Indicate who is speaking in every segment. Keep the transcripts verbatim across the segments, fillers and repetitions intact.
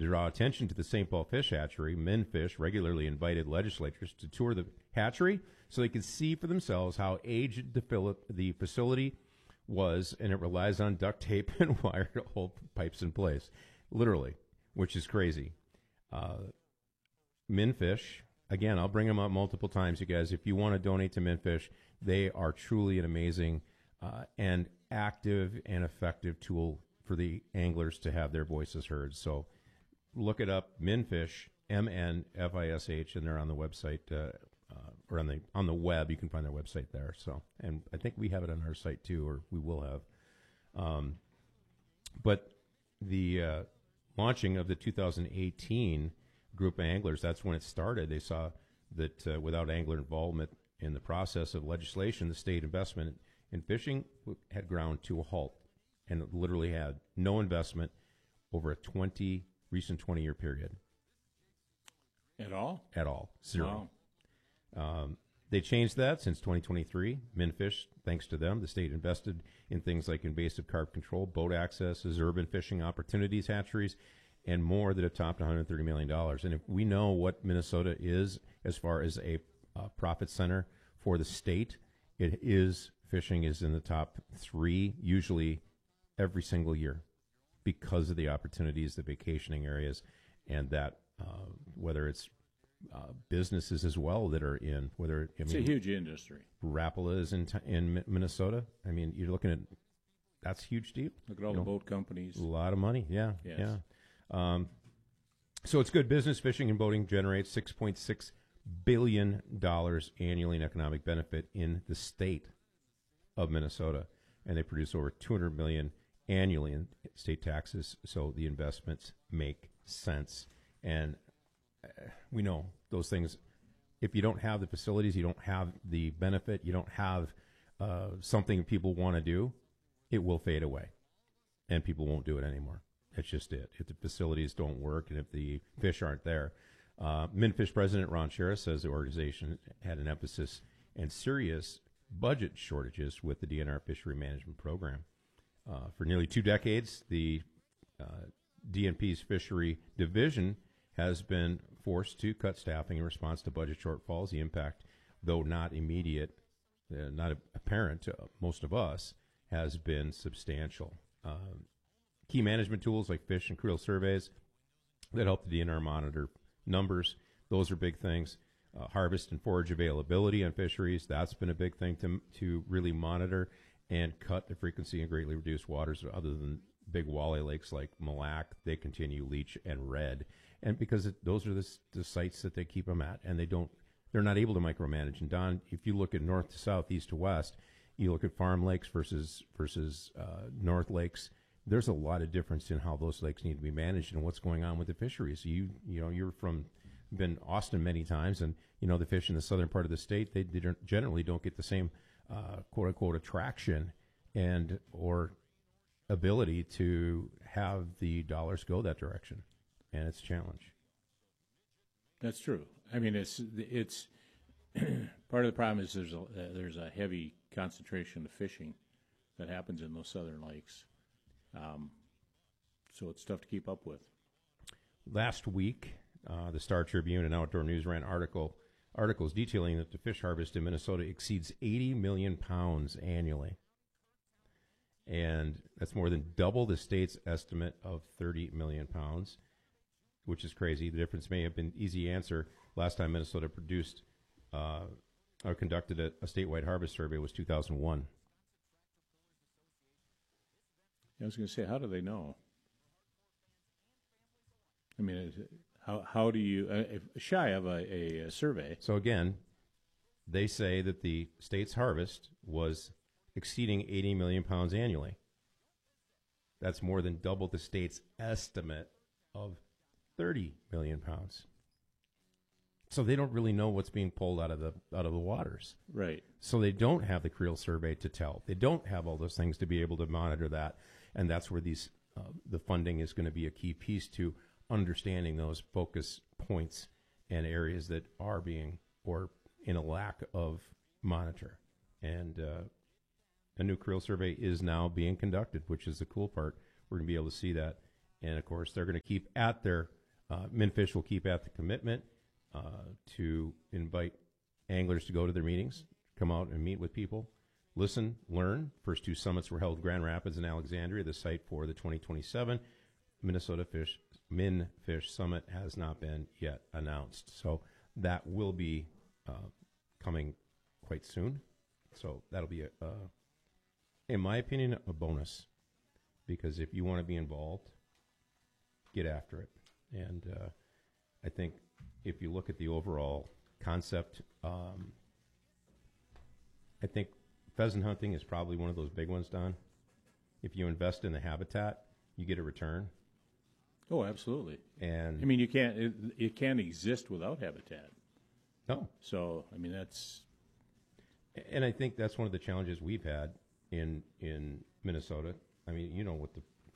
Speaker 1: To draw attention to the Saint Paul Fish Hatchery, MinFish regularly invited legislators to tour the hatchery so they could see for themselves how aged the, fili- the facility was, and it relies on duct tape and wire to hold pipes in place, literally, which is crazy. Uh, MinFish, again, I'll bring them up multiple times, you guys. If you want to donate to MinFish, they are truly an amazing uh, and active and effective tool for the anglers to have their voices heard. So look it up, MinFish, M N F I S H, and they're on the website, uh, uh, or on the on the web. You can find their website there. So, and I think we have it on our site too, or we will have. Um, but the uh, launching of the two thousand eighteen group of anglers, that's when it started. They saw that uh, without angler involvement in the process of legislation, the state investment in fishing had ground to a halt, and it literally had no investment over a twenty recent twenty-year period.
Speaker 2: At all?
Speaker 1: At all. Zero.
Speaker 2: Wow.
Speaker 1: Um, they changed that since twenty twenty-three. MinFish, thanks to them, the state invested in things like invasive carp control, boat accesses, urban fishing opportunities, hatcheries, and more that have topped one hundred thirty million dollars. And if we know what Minnesota is as far as a uh, profit center for the state, it is fishing is in the top three, usually every single year, because of the opportunities, the vacationing areas, and that uh, whether it's uh, businesses as well that are in, whether I
Speaker 2: it's
Speaker 1: mean,
Speaker 2: a huge industry.
Speaker 1: Rapala is in t- in Mi- Minnesota. I mean, you're looking at that's a huge deal.
Speaker 2: Look at all
Speaker 1: you
Speaker 2: the
Speaker 1: know,
Speaker 2: boat companies.
Speaker 1: A lot of money, yeah,
Speaker 2: Yes.
Speaker 1: yeah. Um, so it's good business. Fishing and boating generates six point six billion dollars annually in economic benefit in the state of Minnesota, and they produce over two hundred million dollars annually in state taxes, so the investments make sense. And uh, we know those things, if you don't have the facilities, you don't have the benefit, you don't have uh, something people want to do, it will fade away, and people won't do it anymore. That's just it. If the facilities don't work and if the fish aren't there. Uh, MinFish President Ron Shera says the organization had an emphasis and serious budget shortages with the D N R Fishery Management Program. Uh, for nearly two decades, the uh, D N P's fishery division has been forced to cut staffing in response to budget shortfalls. The impact, though not immediate, uh, not apparent to most of us, has been substantial. Um, key management tools like fish and creel surveys that help the D N R monitor numbers, those are big things. Uh, harvest and forage availability on fisheries, that's been a big thing to to really monitor and cut the frequency and greatly reduce waters other than big walleye lakes like Mille Lacs. They continue leach and red, and because it, those are the, the sites that they keep them at, and they don't, they're not able to micromanage. And Don, if you look at north to south, east to west, you look at farm lakes versus versus uh, north lakes. There's a lot of difference in how those lakes need to be managed and what's going on with the fisheries. You you know you're from been Austin many times, and you know the fish in the southern part of the state, they, they don't, generally don't get the same uh, quote unquote attraction and or ability to have the dollars go that direction, and it's a challenge.
Speaker 2: That's true. I mean, it's it's part of the problem is there's a uh, there's a heavy concentration of fishing that happens in those southern lakes, um, so it's tough to keep up with.
Speaker 1: Last week, uh, the Star Tribune and Outdoor News ran article articles detailing that the fish harvest in Minnesota exceeds eighty million pounds annually. And that's more than double the state's estimate of thirty million pounds, which is crazy. The difference may have been easy answer. Last time Minnesota produced uh, or conducted a, a statewide harvest survey was two thousand one.
Speaker 2: I was going to say, how do they know? I mean, is it, how how do you uh, if shy of a, a, a survey?
Speaker 1: So again, they say that the state's harvest was exceeding eighty million pounds annually. That's more than double the state's estimate of thirty million pounds. So they don't really know what's being pulled out of the out of the waters.
Speaker 2: Right.
Speaker 1: So they don't have the creel survey to tell. They don't have all those things to be able to monitor that, and that's where these uh, the funding is going to be a key piece to understanding those focus points and areas that are being or in a lack of monitor. And uh, a new creel survey is now being conducted, which is the cool part. We're going to be able to see that And, of course, they're going to keep at their, uh, MinFish will keep at the commitment uh, to invite anglers to go to their meetings, come out and meet with people, listen, learn. First two summits were held in Grand Rapids and Alexandria. The site for the twenty twenty-seven Minnesota Fish MinFish Summit has not been yet announced. So that will be uh, coming quite soon. So that'll be, a, uh, in my opinion, a bonus. Because if you want to be involved, get after it. And uh, I think if you look at the overall concept, um, I think pheasant hunting is probably one of those big ones, Don. If you invest in the habitat, you get a return.
Speaker 2: Oh, absolutely.
Speaker 1: And
Speaker 2: I mean, you can't. It, it can't exist without habitat.
Speaker 1: No.
Speaker 2: So I mean, that's.
Speaker 1: And I think that's one of the challenges we've had in in Minnesota. I mean, you know what the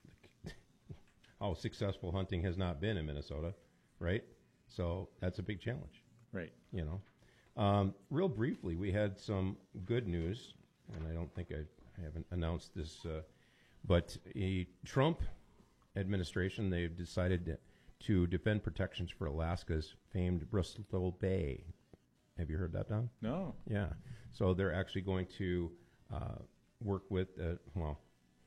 Speaker 1: how successful hunting has not been in Minnesota, right? So that's a big challenge.
Speaker 2: Right.
Speaker 1: You know. Um, real briefly, we had some good news, and I don't think I, I haven't announced this, uh, but a Trump administration, they've decided to defend protections for Alaska's famed Bristol Bay. Have you heard that, Don?
Speaker 2: No.
Speaker 1: Yeah. So they're actually going to uh, work with, uh, well,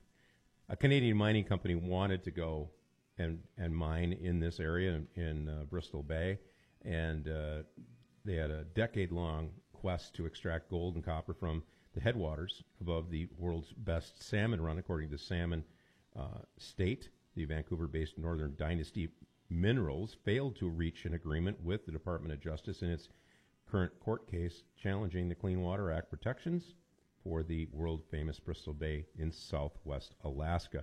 Speaker 1: a Canadian mining company wanted to go and, and mine in this area in, in uh, Bristol Bay, and uh, they had a decade-long quest to extract gold and copper from the headwaters above the world's best salmon run, according to Salmon uh, State. The Vancouver-based Northern Dynasty Minerals failed to reach an agreement with the Department of Justice in its current court case challenging the Clean Water Act protections for the world-famous Bristol Bay in southwest Alaska.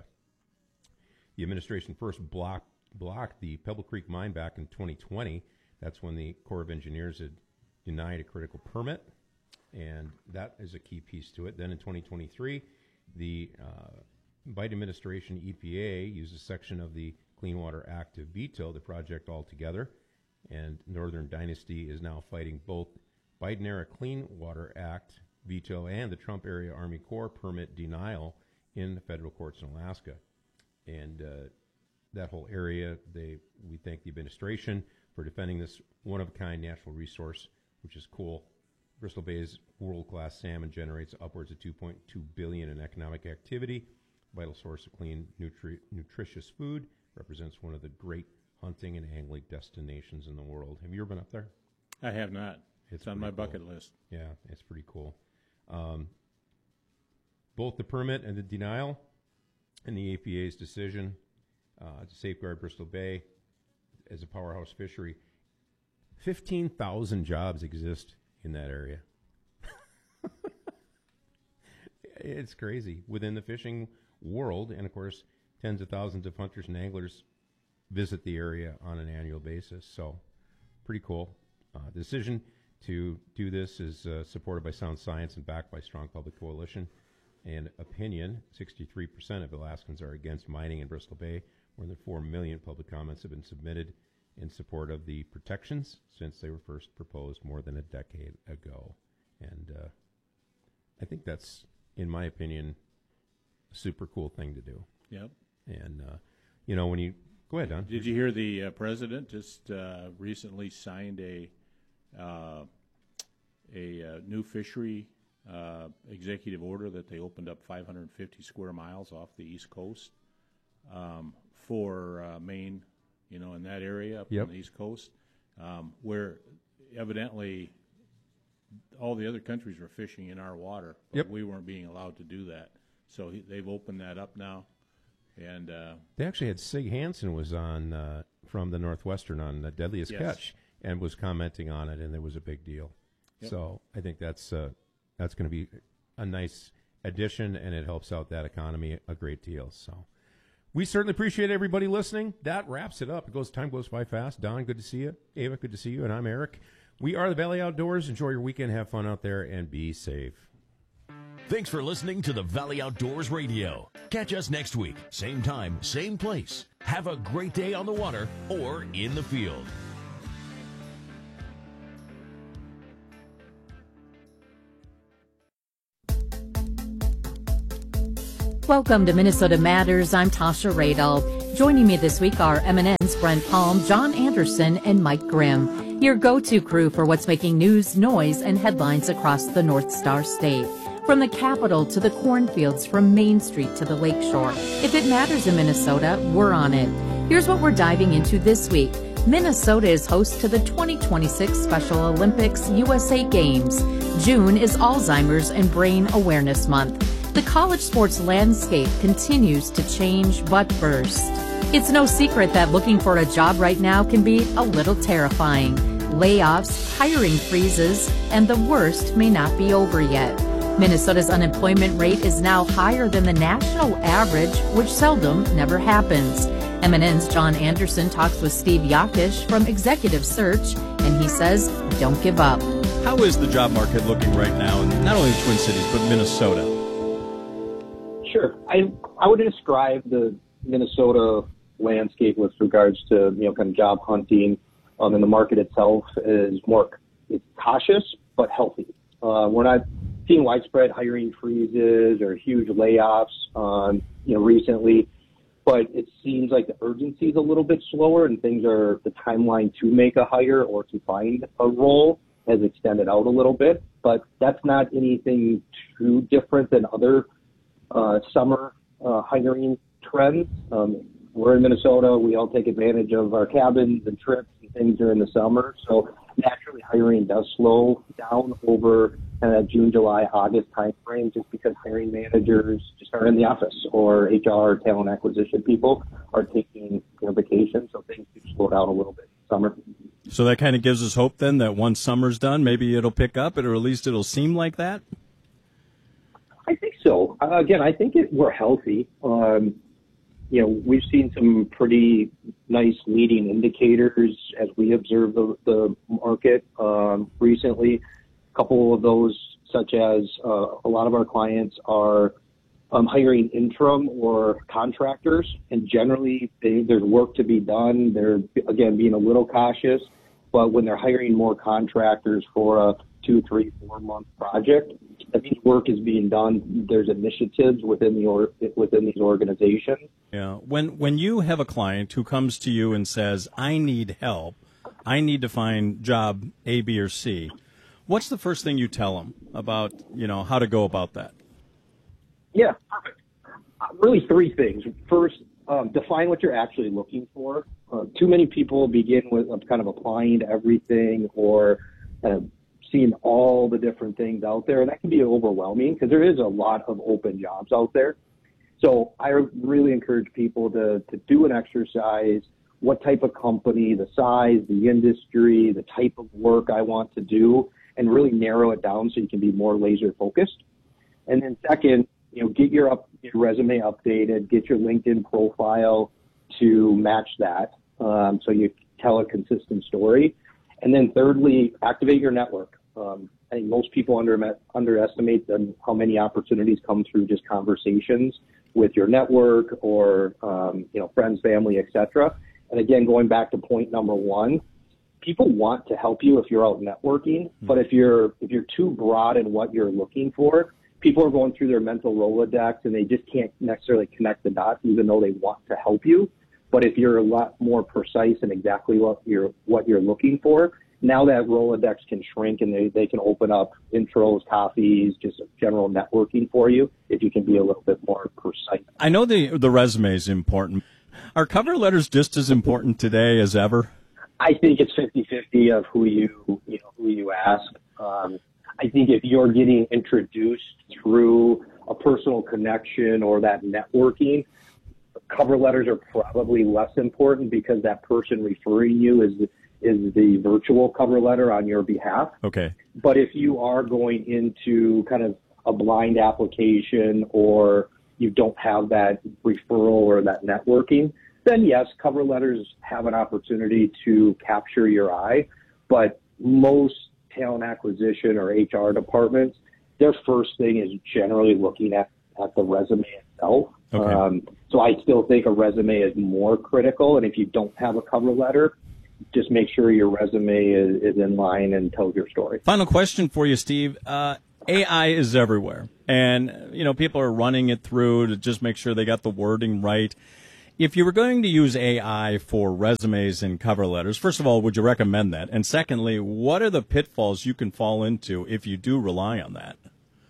Speaker 1: The administration first blocked, blocked the Pebble Creek mine back in twenty twenty. That's when the Corps of Engineers had denied a critical permit, and that is a key piece to it. Then in twenty twenty-three, the uh, Biden administration, E P A, used a section of the Clean Water Act to veto the project altogether, and Northern Dynasty is now fighting both Biden-era Clean Water Act veto and the Trump-era Army Corps permit denial in the federal courts in Alaska. And uh, that whole area, they we thank the administration for defending this one-of-a-kind natural resource, which is cool. Bristol Bay's world-class salmon generates upwards of two point two billion dollars in economic activity. Vital source of clean, nutri- nutritious food, represents one of the great hunting and angling destinations in the world. Have you ever been up there?
Speaker 2: I have not. It's, it's on my
Speaker 1: cool.
Speaker 2: bucket list.
Speaker 1: Yeah, it's pretty cool. Um, both the permit and the denial and the A P A's decision uh, to safeguard Bristol Bay as a powerhouse fishery, fifteen thousand jobs exist in that area. It's crazy. Within the fishing world, and of course, tens of thousands of hunters and anglers visit the area on an annual basis. So, pretty cool. Uh, the decision to do this is uh, supported by sound science and backed by strong public coalition and opinion. sixty-three percent of Alaskans are against mining in Bristol Bay. More than four million public comments have been submitted in support of the protections since they were first proposed more than a decade ago. And uh, I think that's, in my opinion, a super cool thing to do.
Speaker 2: Yep.
Speaker 1: And, uh, you know, when you go ahead, Don.
Speaker 2: Did you hear the uh, president just uh, recently signed a uh, a uh, new fishery uh, executive order that they opened up five hundred fifty square miles off the East Coast um, for uh, Maine, you know, in that area up
Speaker 1: yep.
Speaker 2: on the East Coast, um, where evidently all the other countries were fishing in our water, but
Speaker 1: yep.
Speaker 2: we weren't being allowed to do that. So he, they've opened that up now. And uh,
Speaker 1: they actually had Sig Hansen was on uh, from the Northwestern on the Deadliest
Speaker 2: yes.
Speaker 1: Catch and was commenting on it, and there was a big deal.
Speaker 2: Yep.
Speaker 1: So I think that's uh, that's going to be a nice addition, and it helps out that economy a great deal. So we certainly appreciate everybody listening. That wraps it up. It goes time goes by fast. Don, good to see you. Ava, good to see you. And I'm Eric. We are the Valley Outdoors. Enjoy your weekend. Have fun out there, and be safe.
Speaker 3: Thanks for listening to the Valley Outdoors Radio. Catch us next week, same time, same place. Have a great day on the water or in the field.
Speaker 4: Welcome to Minnesota Matters. I'm Tasha Radel. Joining me this week are M and N's Brent Palm, John Anderson, and Mike Grimm, your go-to crew for what's making news, noise, and headlines across the North Star State. From the Capitol to the cornfields, from Main Street to the Lakeshore. If it matters in Minnesota, we're on it. Here's what we're diving into this week. Minnesota is host to the twenty twenty-six Special Olympics U S A Games. June is Alzheimer's and Brain Awareness Month. The college sports landscape continues to change but first. It's no secret that looking for a job right now can be a little terrifying. Layoffs, hiring freezes, and the worst may not be over yet. Minnesota's unemployment rate is now higher than the national average, which seldom never happens. M and N's John Anderson talks with Steve Yakish from Executive Search, and he says, don't give up.
Speaker 5: How is the job market looking right now, in not only the Twin Cities, but Minnesota?
Speaker 6: Sure. I I would describe the Minnesota landscape with regards to, you know, kind of job hunting, um, and the market itself is more it's cautious but healthy. Uh, we're not seeing widespread hiring freezes or huge layoffs, um, you know, recently, but it seems like the urgency is a little bit slower, and things are the timeline to make a hire or to find a role has extended out a little bit. But that's not anything too different than other uh, summer uh, hiring trends. Um, we're in Minnesota. We all take advantage of our cabins and trips and things during the summer. So naturally, hiring does slow down over kind of June, July, August timeframe, just because hiring managers just aren't in the office, or H R, talent acquisition people are taking, you know, vacation. So things do slow down a little bit in summer.
Speaker 5: So that kind of gives us hope then that once summer's done, maybe it'll pick up, or at least it'll seem like that?
Speaker 6: I think so. Uh, again, I think it, we're healthy. Um, you know, we've seen some pretty nice leading indicators as we observe the, the market um, recently. A couple of those, such as uh, a lot of our clients are um, hiring interim or contractors, and generally they, there's work to be done. They're, again, being a little cautious, but when they're hiring more contractors for a two, three, four month project, that means work is being done. There's initiatives within the or, within these organizations.
Speaker 5: Yeah. When when you have a client who comes to you and says, "I need help. I need to find job A, B, or C," what's the first thing you tell them about, you know, how to go about that?
Speaker 6: Yeah, perfect. Uh, really, three things. First, um, define what you're actually looking for. Uh, too many people begin with uh, kind of applying to everything, or uh, seeing all the different things out there, and that can be overwhelming because there is a lot of open jobs out there. So I really encourage people to, to do an exercise, what type of company, the size, the industry, the type of work I want to do, and really narrow it down so you can be more laser focused. And then second, you know, get your, up, your resume updated, get your LinkedIn profile to match that, um, so you tell a consistent story. And then thirdly, activate your network. Um, I think most people under, underestimate the, how many opportunities come through just conversations with your network or, um, you know, friends, family, et cetera. And again, going back to point number one, people want to help you if you're out networking, mm-hmm. but if you're if you're too broad in what you're looking for, people are going through their mental Rolodex and they just can't necessarily connect the dots, even though they want to help you. But if you're a lot more precise in exactly what you're what you're looking for, now that Rolodex can shrink and they, they can open up intros, coffees, just general networking for you if you can be a little bit more precise.
Speaker 5: I know the the resume is important. Are cover letters just as important today as ever?
Speaker 6: I think it's fifty-fifty of who you, you know, who you ask. Um, I think if you're getting introduced through a personal connection or that networking, cover letters are probably less important because that person referring you is is the virtual cover letter on your behalf.
Speaker 5: Okay.
Speaker 6: But if you are going into kind of a blind application or you don't have that referral or that networking, then yes, cover letters have an opportunity to capture your eye. But most talent acquisition or H R departments, their first thing is generally looking at, at the resume itself.
Speaker 5: Okay.
Speaker 6: Um, so I still think a resume is more critical. And if you don't have a cover letter, just make sure your resume is, is in line and tells your story.
Speaker 5: Final question for you, Steve. Uh, A I is everywhere. And, you know, people are running it through to just make sure they got the wording right. If you were going to use A I for resumes and cover letters, first of all, would you recommend that? And secondly, what are the pitfalls you can fall into if you do rely on that?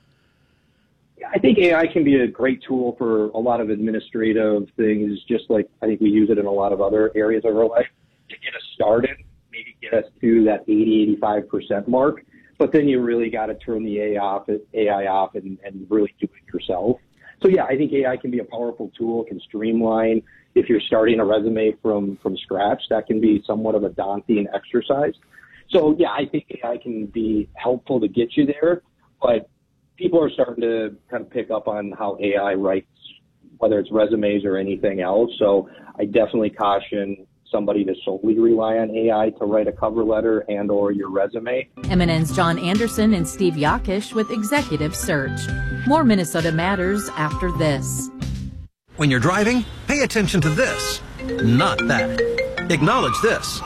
Speaker 6: I think A I can be a great tool for a lot of administrative things, just like I think we use it in a lot of other areas of our life to get us started, maybe get us to that eighty, eighty-five percent mark. But then you really got to turn the A I off, A I off and, and really do it yourself. So, yeah, I think A I can be a powerful tool, can streamline. If you're starting a resume from, from scratch, that can be somewhat of a daunting exercise. So, yeah, I think A I can be helpful to get you there, but people are starting to kind of pick up on how A I writes, whether it's resumes or anything else. So I definitely caution somebody to solely rely on A I to write a cover letter and or your resume.
Speaker 4: M N N's John Anderson and Steve Yakish with Executive Search. More Minnesota Matters after this.
Speaker 7: When you're driving, pay attention to this, not that. Acknowledge this.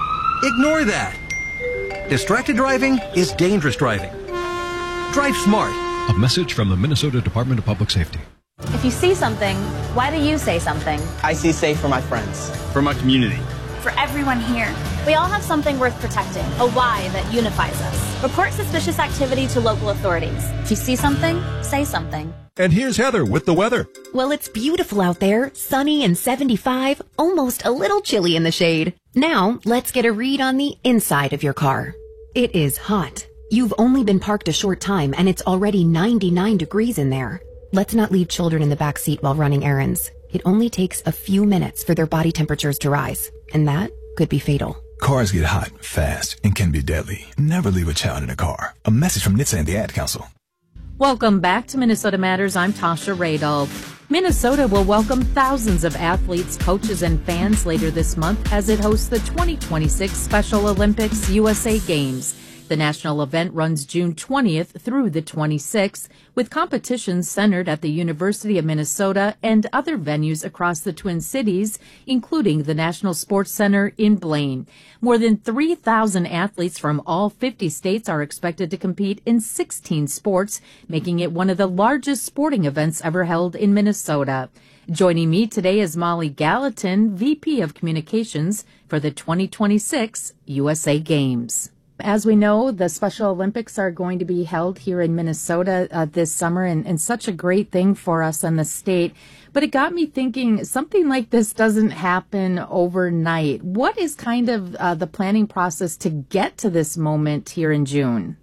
Speaker 7: Ignore that. Distracted driving is dangerous driving. Drive smart.
Speaker 8: A message from the Minnesota Department of Public Safety.
Speaker 9: If you see something, why do you say something?
Speaker 10: I see safe for my friends.
Speaker 5: For my community.
Speaker 9: For everyone here. We all have something worth protecting, a why that unifies us. Report suspicious activity to local authorities. If you see something, say something.
Speaker 8: And here's Heather with the weather.
Speaker 11: Well, it's beautiful out there, sunny and seventy-five, almost a little chilly in the shade. Now, let's get a read on the inside of your car. It is hot. You've only been parked a short time and it's already ninety-nine degrees in there. Let's not leave children in the back seat while running errands. It only takes a few minutes for their body temperatures to rise, and that could be fatal.
Speaker 12: Cars get hot, fast, and can be deadly. Never leave a child in a car. A message from N H T S A and the Ad Council.
Speaker 4: Welcome back to Minnesota Matters. I'm Tasha Radel. Minnesota will welcome thousands of athletes, coaches, and fans later this month as it hosts the twenty twenty-six Special Olympics U S A Games. The national event runs June twentieth through the twenty-sixth, with competitions centered at the University of Minnesota and other venues across the Twin Cities, including the National Sports Center in Blaine. More than three thousand athletes from all fifty states are expected to compete in sixteen sports, making it one of the largest sporting events ever held in Minnesota. Joining me today is Molly Gallatin, V P of Communications for the twenty twenty-six U S A Games. As we know, the Special Olympics are going to be held here in Minnesota uh, this summer, and, and such a great thing for us in the state. But it got me thinking, something like this doesn't happen overnight. What is kind of uh, the planning process to get to this moment here in June?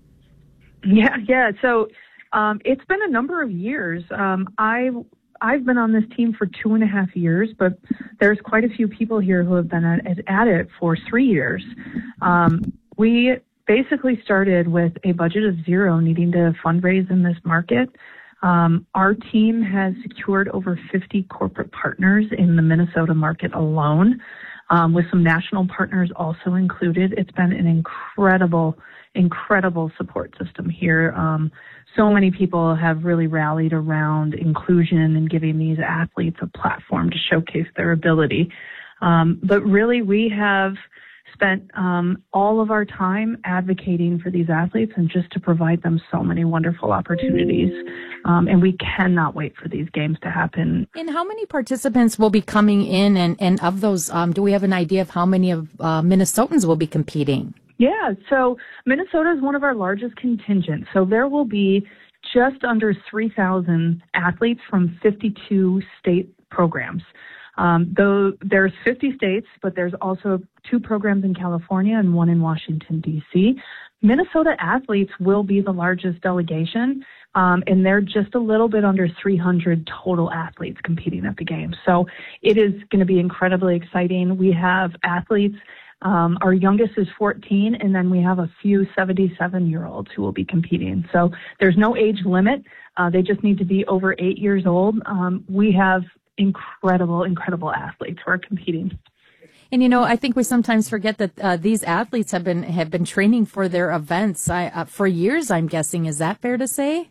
Speaker 13: Yeah, yeah. So um, it's been a number of years. Um, I I've been on this team for two and a half years, but there's quite a few people here who have been at, at it for three years. Um, We basically started with a budget of zero, needing to fundraise in this market. Um, our team has secured over fifty corporate partners in the Minnesota market alone, um, with some national partners also included. It's been an incredible, incredible support system here. Um, so many people have really rallied around inclusion and giving these athletes a platform to showcase their ability. Um, but really, we have spent um, all of our time advocating for these athletes and just to provide them so many wonderful opportunities. Um, and we cannot wait for these games to happen.
Speaker 4: And how many participants will be coming in? And, and of those, um, do we have an idea of how many of uh, Minnesotans will be competing?
Speaker 13: Yeah, so Minnesota is one of our largest contingents. So there will be just under three thousand athletes from fifty-two state programs. Um, though there's fifty states, but there's also two programs in California and one in Washington, D C. Minnesota athletes will be the largest delegation, um, and they're just a little bit under three hundred total athletes competing at the games. So it is going to be incredibly exciting. We have athletes. Um, our youngest is fourteen, and then we have a few seventy-seven-year-olds who will be competing. So there's no age limit. Uh, they just need to be over eight years old. Um, we have incredible, incredible athletes who are competing.
Speaker 4: And, you know, I think we sometimes forget that uh, these athletes have been have been training for their events I, uh, for years, I'm guessing. Is that fair to say?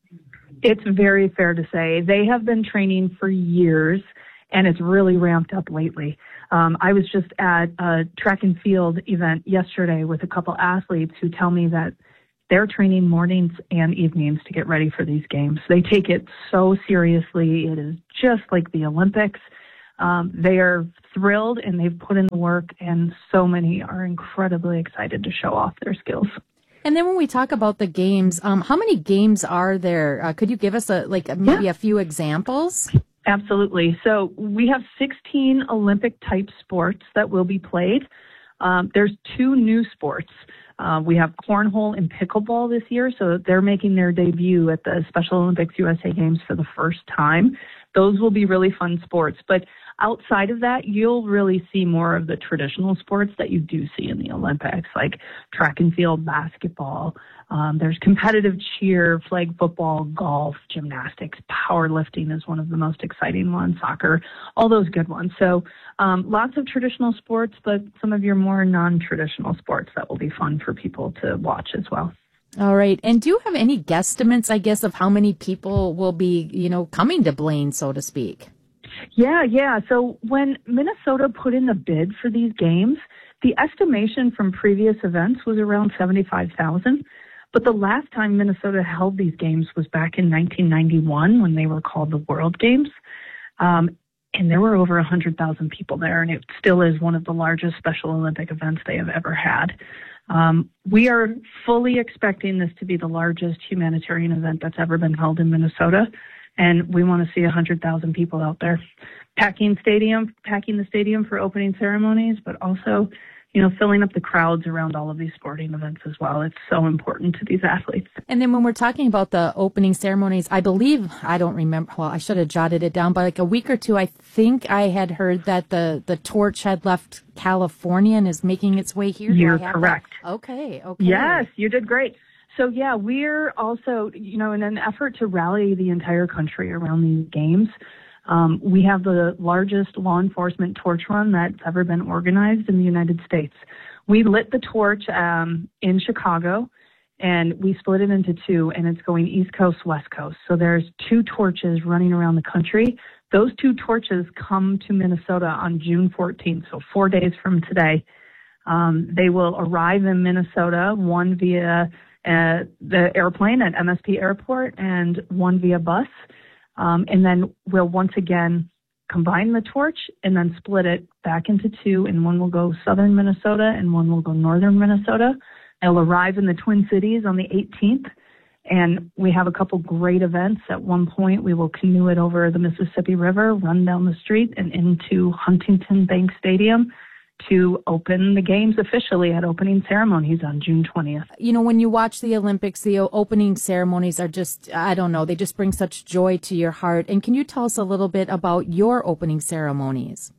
Speaker 13: It's very fair to say. They have been training for years, and it's really ramped up lately. Um, I was just at a track and field event yesterday with a couple athletes who tell me that they're training mornings and evenings to get ready for these games. They take it so seriously. It is just like the Olympics. Um, they are thrilled and they've put in the work, and so many are incredibly excited to show off their skills.
Speaker 4: And then when we talk about the games, um, how many games are there? Uh, could you give us a like maybe yeah. a few examples?
Speaker 13: Absolutely. So we have sixteen Olympic-type sports that will be played. Um, there's two new sports. Uh, we have cornhole and pickleball this year, so they're making their debut at the Special Olympics U S A Games for the first time. Those will be really fun sports. But outside of that, you'll really see more of the traditional sports that you do see in the Olympics, like track and field, basketball. Um, there's competitive cheer, flag football, golf, gymnastics, powerlifting is one of the most exciting ones, soccer, all those good ones. So um, lots of traditional sports, but some of your more non-traditional sports that will be fun for people to watch as well.
Speaker 4: All right. And do you have any guesstimates, I guess, of how many people will be, you know, coming to Blaine, so to speak?
Speaker 13: Yeah, yeah. So when Minnesota put in the bid for these games, the estimation from previous events was around seventy-five thousand. But the last time Minnesota held these games was back in nineteen ninety-one when they were called the World Games. Um, and there were over one hundred thousand people there, and it still is one of the largest Special Olympic events they have ever had. Um, we are fully expecting this to be the largest humanitarian event that's ever been held in Minnesota, and we want to see one hundred thousand people out there packing stadium, packing the stadium for opening ceremonies, but also, you know, filling up the crowds around all of these sporting events as well. It's so important to these athletes.
Speaker 4: And then when we're talking about the opening ceremonies, I believe, I don't remember, well, I should have jotted it down, but like a week or two, I think I had heard that the, the torch had left California and is making its way here.
Speaker 13: You're correct.
Speaker 4: That? Okay, okay.
Speaker 13: Yes, you did great. So yeah, we're also, you know, in an effort to rally the entire country around these games, Um, we have the largest law enforcement torch run that's ever been organized in the United States. We lit the torch um, in Chicago, and we split it into two, and it's going East Coast, West Coast. So there's two torches running around the country. Those two torches come to Minnesota on June fourteenth, so four days from today. Um, they will arrive in Minnesota, one via uh, the airplane at M S P Airport and one via bus. Um, and then we'll once again combine the torch and then split it back into two, and one will go southern Minnesota and one will go northern Minnesota. They'll arrive in the Twin Cities on the eighteenth, and we have a couple great events. At one point, we will canoe it over the Mississippi River, run down the street and into Huntington Bank Stadium to open the games officially at opening ceremonies on June twentieth.
Speaker 4: You know, when you watch the Olympics, the opening ceremonies are just, I don't know, they just bring such joy to your heart. And can you tell us a little bit about your opening ceremonies?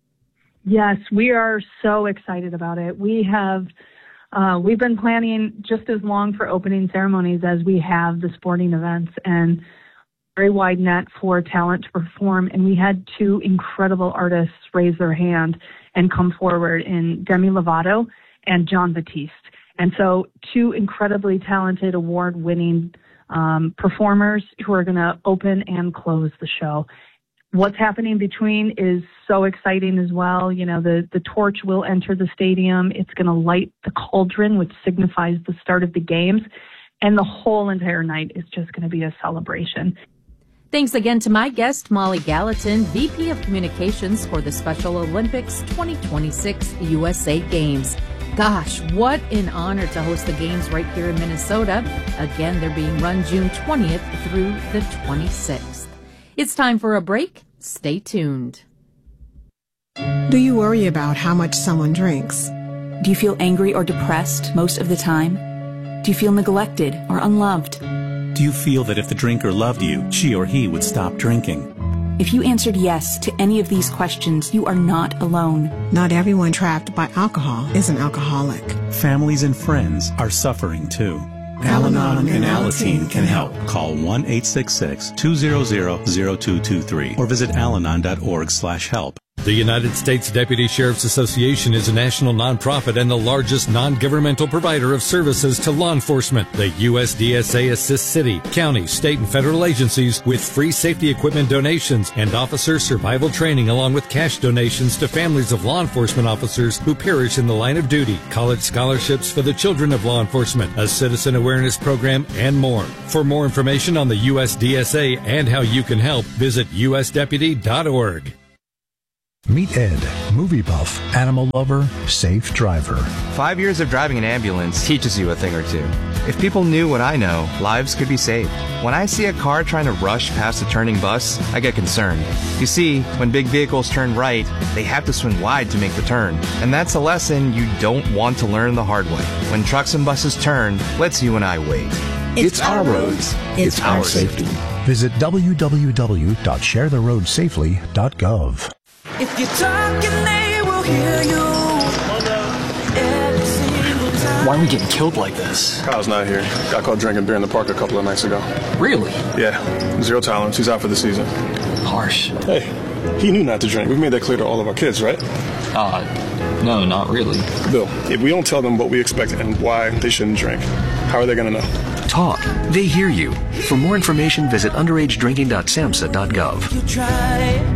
Speaker 13: Yes, we are so excited about it. We have, uh, we've been planning just as long for opening ceremonies as we have the sporting events, and very wide net for talent to perform. And we had two incredible artists raise their hand and come forward in Demi Lovato and Jon Batiste. And so two incredibly talented, award-winning um, performers who are going to open and close the show. What's happening between is so exciting as well. You know, the, the torch will enter the stadium. It's going to light the cauldron, which signifies the start of the games. And the whole entire night is just going to be a celebration.
Speaker 4: Thanks again to my guest, Molly Gallatin, V P of Communications for the Special Olympics twenty twenty-six U S A Games. Gosh, what an honor to host the games right here in Minnesota. Again, they're being run June twentieth through the twenty-sixth. It's time for a break. Stay tuned.
Speaker 14: Do you worry about how much someone drinks?
Speaker 15: Do you feel angry or depressed most of the time? Do you feel neglected or unloved?
Speaker 16: Do you feel that if the drinker loved you, she or he would stop drinking?
Speaker 15: If you answered yes to any of these questions, you are not alone.
Speaker 14: Not everyone trapped by alcohol is an alcoholic.
Speaker 16: Families and friends are suffering too.
Speaker 14: Al-Anon and Alateen
Speaker 16: can help. Call one eight six six, two zero zero, zero two two three or visit alanon dot org slash help.
Speaker 17: The United States Deputy Sheriff's Association is a national nonprofit and the largest non-governmental provider of services to law enforcement. The U S D S A assists city, county, state, and federal agencies with free safety equipment donations and officer survival training, along with cash donations to families of law enforcement officers who perish in the line of duty, college scholarships for the children of law enforcement, a citizen awareness program, and more. For more information on the U S D S A and how you can help, visit U S deputy dot org.
Speaker 8: Meet Ed, movie buff, animal lover, safe driver.
Speaker 18: Five years of driving an ambulance teaches you a thing or two. If people knew what I know, lives could be saved. When I see a car trying to rush past a turning bus, I get concerned. You see, when big vehicles turn right, they have to swing wide to make the turn. And that's a lesson you don't want to learn the hard way. When trucks and buses turn, let's you and I wait.
Speaker 8: It's, it's our roads. It's, it's our, our safety. safety. Visit w w w dot share the road safely dot gov.
Speaker 19: If you're talking, they will hear you.
Speaker 20: Why are we getting killed like this?
Speaker 21: Kyle's not here. Got caught drinking beer in the park a couple of nights ago.
Speaker 20: Really?
Speaker 21: Yeah. Zero tolerance. He's out for the season.
Speaker 20: Harsh.
Speaker 21: Hey, he knew not to drink. We've made that clear to all of our kids, right?
Speaker 20: Uh, no, not really.
Speaker 21: Bill, if we don't tell them what we expect and why they shouldn't drink, how are they going to know?
Speaker 22: Talk. They hear you. For more information, visit underage drinking dot samhsa dot gov.
Speaker 19: You try.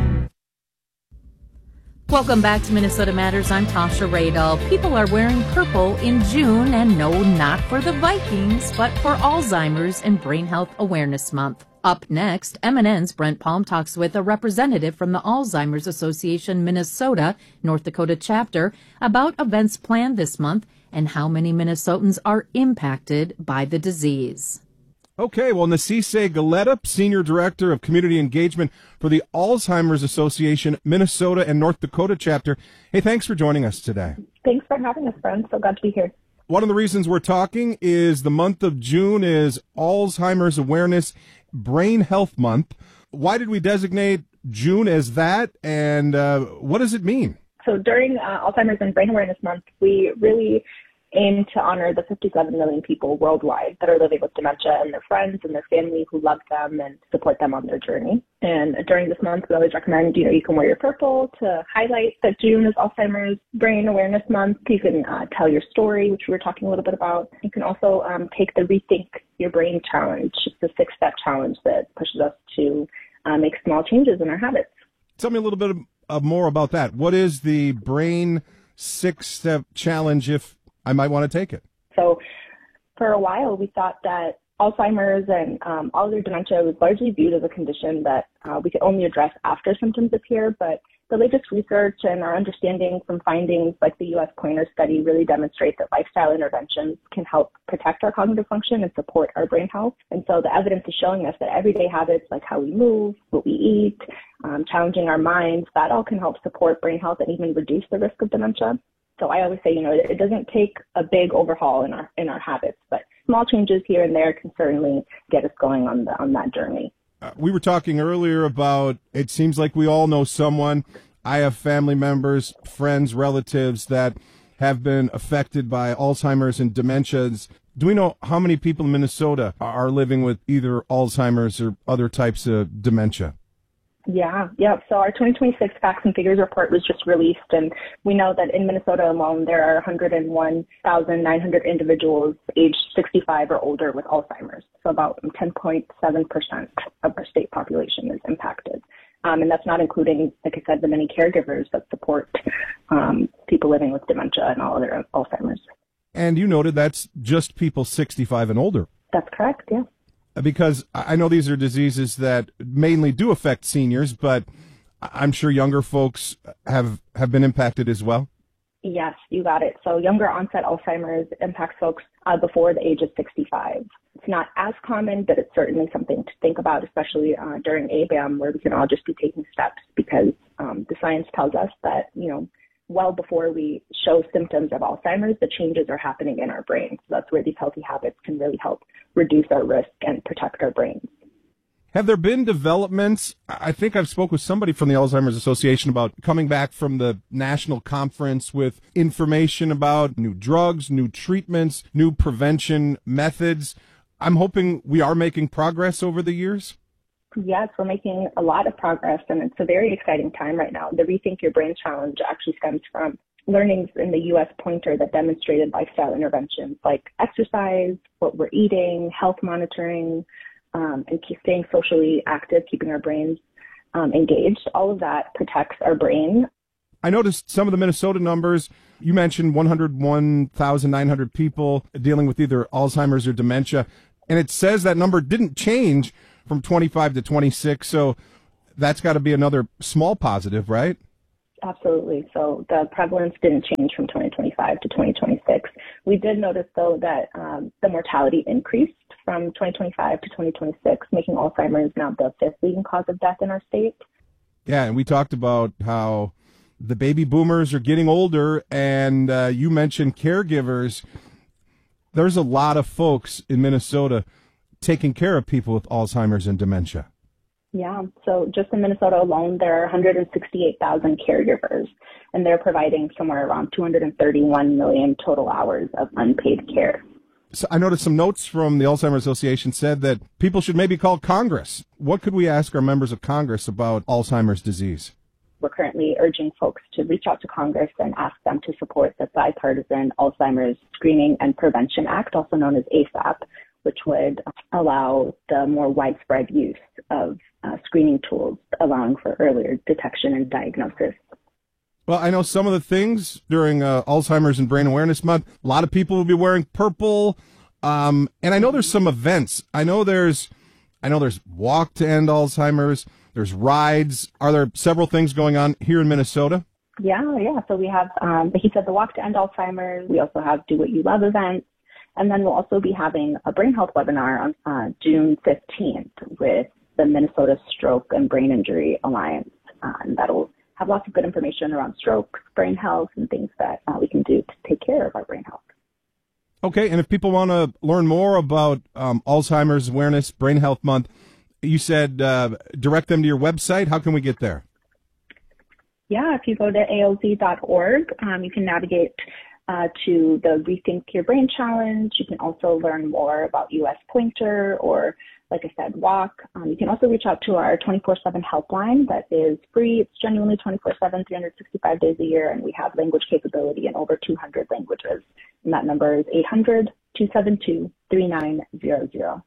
Speaker 4: Welcome back to Minnesota Matters. I'm Tasha Radel. People are wearing purple in June, and no, not for the Vikings, but for Alzheimer's and Brain Health Awareness Month. Up next, M N N's Brent Palm talks with a representative from the Alzheimer's Association Minnesota, North Dakota chapter about events planned this month and how many Minnesotans are impacted by the disease.
Speaker 23: Okay, well, Nasise Galetta, Senior Director of Community Engagement for the Alzheimer's Association Minnesota and North Dakota chapter. Hey, thanks for joining us today.
Speaker 24: Thanks for having us, friends. So glad to be here.
Speaker 23: One of the reasons we're talking is the month of June is Alzheimer's Awareness Brain Health Month. Why did we designate June as that, and uh, what does it mean?
Speaker 24: So during uh, Alzheimer's and Brain Awareness Month, we really aim to honor the fifty-seven million people worldwide that are living with dementia and their friends and their family who love them and support them on their journey. And during this month, we always recommend, you know, you can wear your purple to highlight that June is Alzheimer's Brain Awareness Month. You can uh, tell your story, which we were talking a little bit about. You can also um, take the Rethink Your Brain Challenge. It's a six-step challenge that pushes us to uh, make small changes in our habits.
Speaker 23: Tell me a little bit of, uh, more about that. What is the Brain Six-Step Challenge, if I might want to take it?
Speaker 24: So for a while, we thought that Alzheimer's and um, all other dementia was largely viewed as a condition that uh, we could only address after symptoms appear. But the latest research and our understanding from findings like the U S Pointer study really demonstrate that lifestyle interventions can help protect our cognitive function and support our brain health. And so the evidence is showing us that everyday habits like how we move, what we eat, um, challenging our minds, that all can help support brain health and even reduce the risk of dementia. So I always say, you know, it doesn't take a big overhaul in our in our habits, but small changes here and there can certainly get us going on the on that journey.
Speaker 23: Uh, we were talking earlier about, it seems like we all know someone. I have family members, friends, relatives that have been affected by Alzheimer's and dementias. Do we know how many people in Minnesota are living with either Alzheimer's or other types of dementia?
Speaker 24: Yeah, yeah. So our twenty twenty-six Facts and Figures report was just released, and we know that in Minnesota alone, there are one hundred one thousand nine hundred individuals aged sixty-five or older with Alzheimer's. So about ten point seven percent of our state population is impacted. Um, and that's not including, like I said, the many caregivers that support um, people living with dementia and all other Alzheimer's.
Speaker 23: And you noted that's just people sixty-five and older.
Speaker 24: That's correct, yeah.
Speaker 23: Because I know these are diseases that mainly do affect seniors, but I'm sure younger folks have, have been impacted as well.
Speaker 24: Yes, you got it. So younger onset Alzheimer's impacts folks uh, before the age of sixty-five. It's not as common, but it's certainly something to think about, especially uh, during A B A M, where we can all just be taking steps because um, the science tells us that, you know, well before we show symptoms of Alzheimer's, the changes are happening in our brain. So that's where these healthy habits can really help reduce our risk and protect our brains.
Speaker 23: Have there been developments? I think I've spoke with somebody from the Alzheimer's Association about coming back from the national conference with information about new drugs, new treatments, new prevention methods. I'm hoping we are making progress over the years.
Speaker 24: Yes, we're making a lot of progress, and it's a very exciting time right now. The Rethink Your Brain Challenge actually stems from learnings in the U S Pointer that demonstrated lifestyle interventions like exercise, what we're eating, health monitoring, um, and keep staying socially active, keeping our brains um, engaged. All of that protects our brain.
Speaker 23: I noticed some of the Minnesota numbers. You mentioned one hundred one thousand nine hundred people dealing with either Alzheimer's or dementia, and it says that number didn't change from twenty-five to twenty-six, so that's got to be another small positive, right?
Speaker 24: Absolutely. So the prevalence didn't change from twenty twenty-five to twenty twenty-six. We did notice, though, that um, the mortality increased from twenty twenty-five to twenty twenty-six, making Alzheimer's now the fifth leading cause of death in our state.
Speaker 23: Yeah, and we talked about how the baby boomers are getting older, and uh, you mentioned caregivers. There's a lot of folks in Minnesota taking care of people with Alzheimer's and dementia.
Speaker 24: Yeah, so just in Minnesota alone, there are one hundred sixty-eight thousand caregivers, and they're providing somewhere around two hundred thirty-one million total hours of unpaid care.
Speaker 23: So I noticed some notes from the Alzheimer's Association said that people should maybe call Congress. What could we ask our members of Congress about Alzheimer's disease?
Speaker 24: We're currently urging folks to reach out to Congress and ask them to support the bipartisan Alzheimer's Screening and Prevention Act, also known as A S A P, which would allow the more widespread use of uh, screening tools, allowing for earlier detection and diagnosis.
Speaker 23: Well, I know some of the things during uh, Alzheimer's and Brain Awareness Month. A lot of people will be wearing purple, um, and I know there's some events. I know there's, I know there's Walk to End Alzheimer's. There's rides. Are there several things going on here in Minnesota?
Speaker 24: Yeah, yeah. So we have, um, he said, the Walk to End Alzheimer's. We also have Do What You Love events. And then we'll also be having a brain health webinar on uh, June fifteenth with the Minnesota Stroke and Brain Injury Alliance. Uh, and that'll have lots of good information around stroke, brain health, and things that uh, we can do to take care of our brain health.
Speaker 23: Okay, and if people want to learn more about um, Alzheimer's Awareness Brain Health Month, you said uh, direct them to your website. How can we get there?
Speaker 24: Yeah, if you go to A O Z dot org, um, you can navigate uh, to the Rethink Your Brain Challenge. You can also learn more about U S Pointer or, like I said, Walk. Um, you can also reach out to our twenty-four seven helpline that is free. It's genuinely twenty-four seven, three hundred sixty-five days a year, and we have language capability in over two hundred languages. And that number is eight hundred, two seven two, three nine zero zero.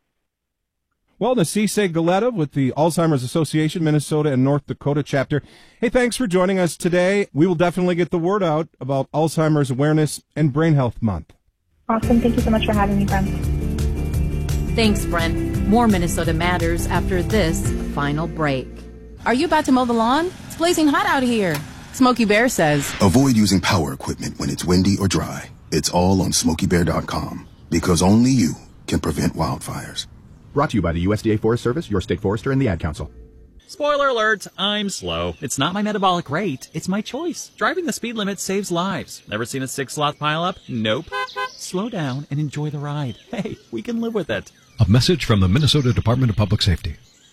Speaker 23: Well, Nasise Galetta with the Alzheimer's Association, Minnesota and North Dakota chapter. Hey, thanks for joining us today. We will definitely get the word out about Alzheimer's Awareness and Brain Health Month.
Speaker 24: Awesome. Thank you so much for having me, Brent.
Speaker 4: Thanks, Brent. More Minnesota Matters after this final break.
Speaker 1: Are you about to mow the lawn? It's blazing hot out here. Smokey Bear says,
Speaker 2: avoid using power equipment when it's windy or dry. It's all on smokey bear dot com because only you can prevent wildfires.
Speaker 3: Brought to you by the U S D A Forest Service, your state forester, and the Ad Council.
Speaker 6: Spoiler alert, I'm slow. It's not my metabolic rate, it's my choice. Driving the speed limit saves lives. Never seen a six-slot pileup? Nope. Slow down and enjoy the ride. Hey, we can live with it.
Speaker 8: A message from the Minnesota Department of Public Safety.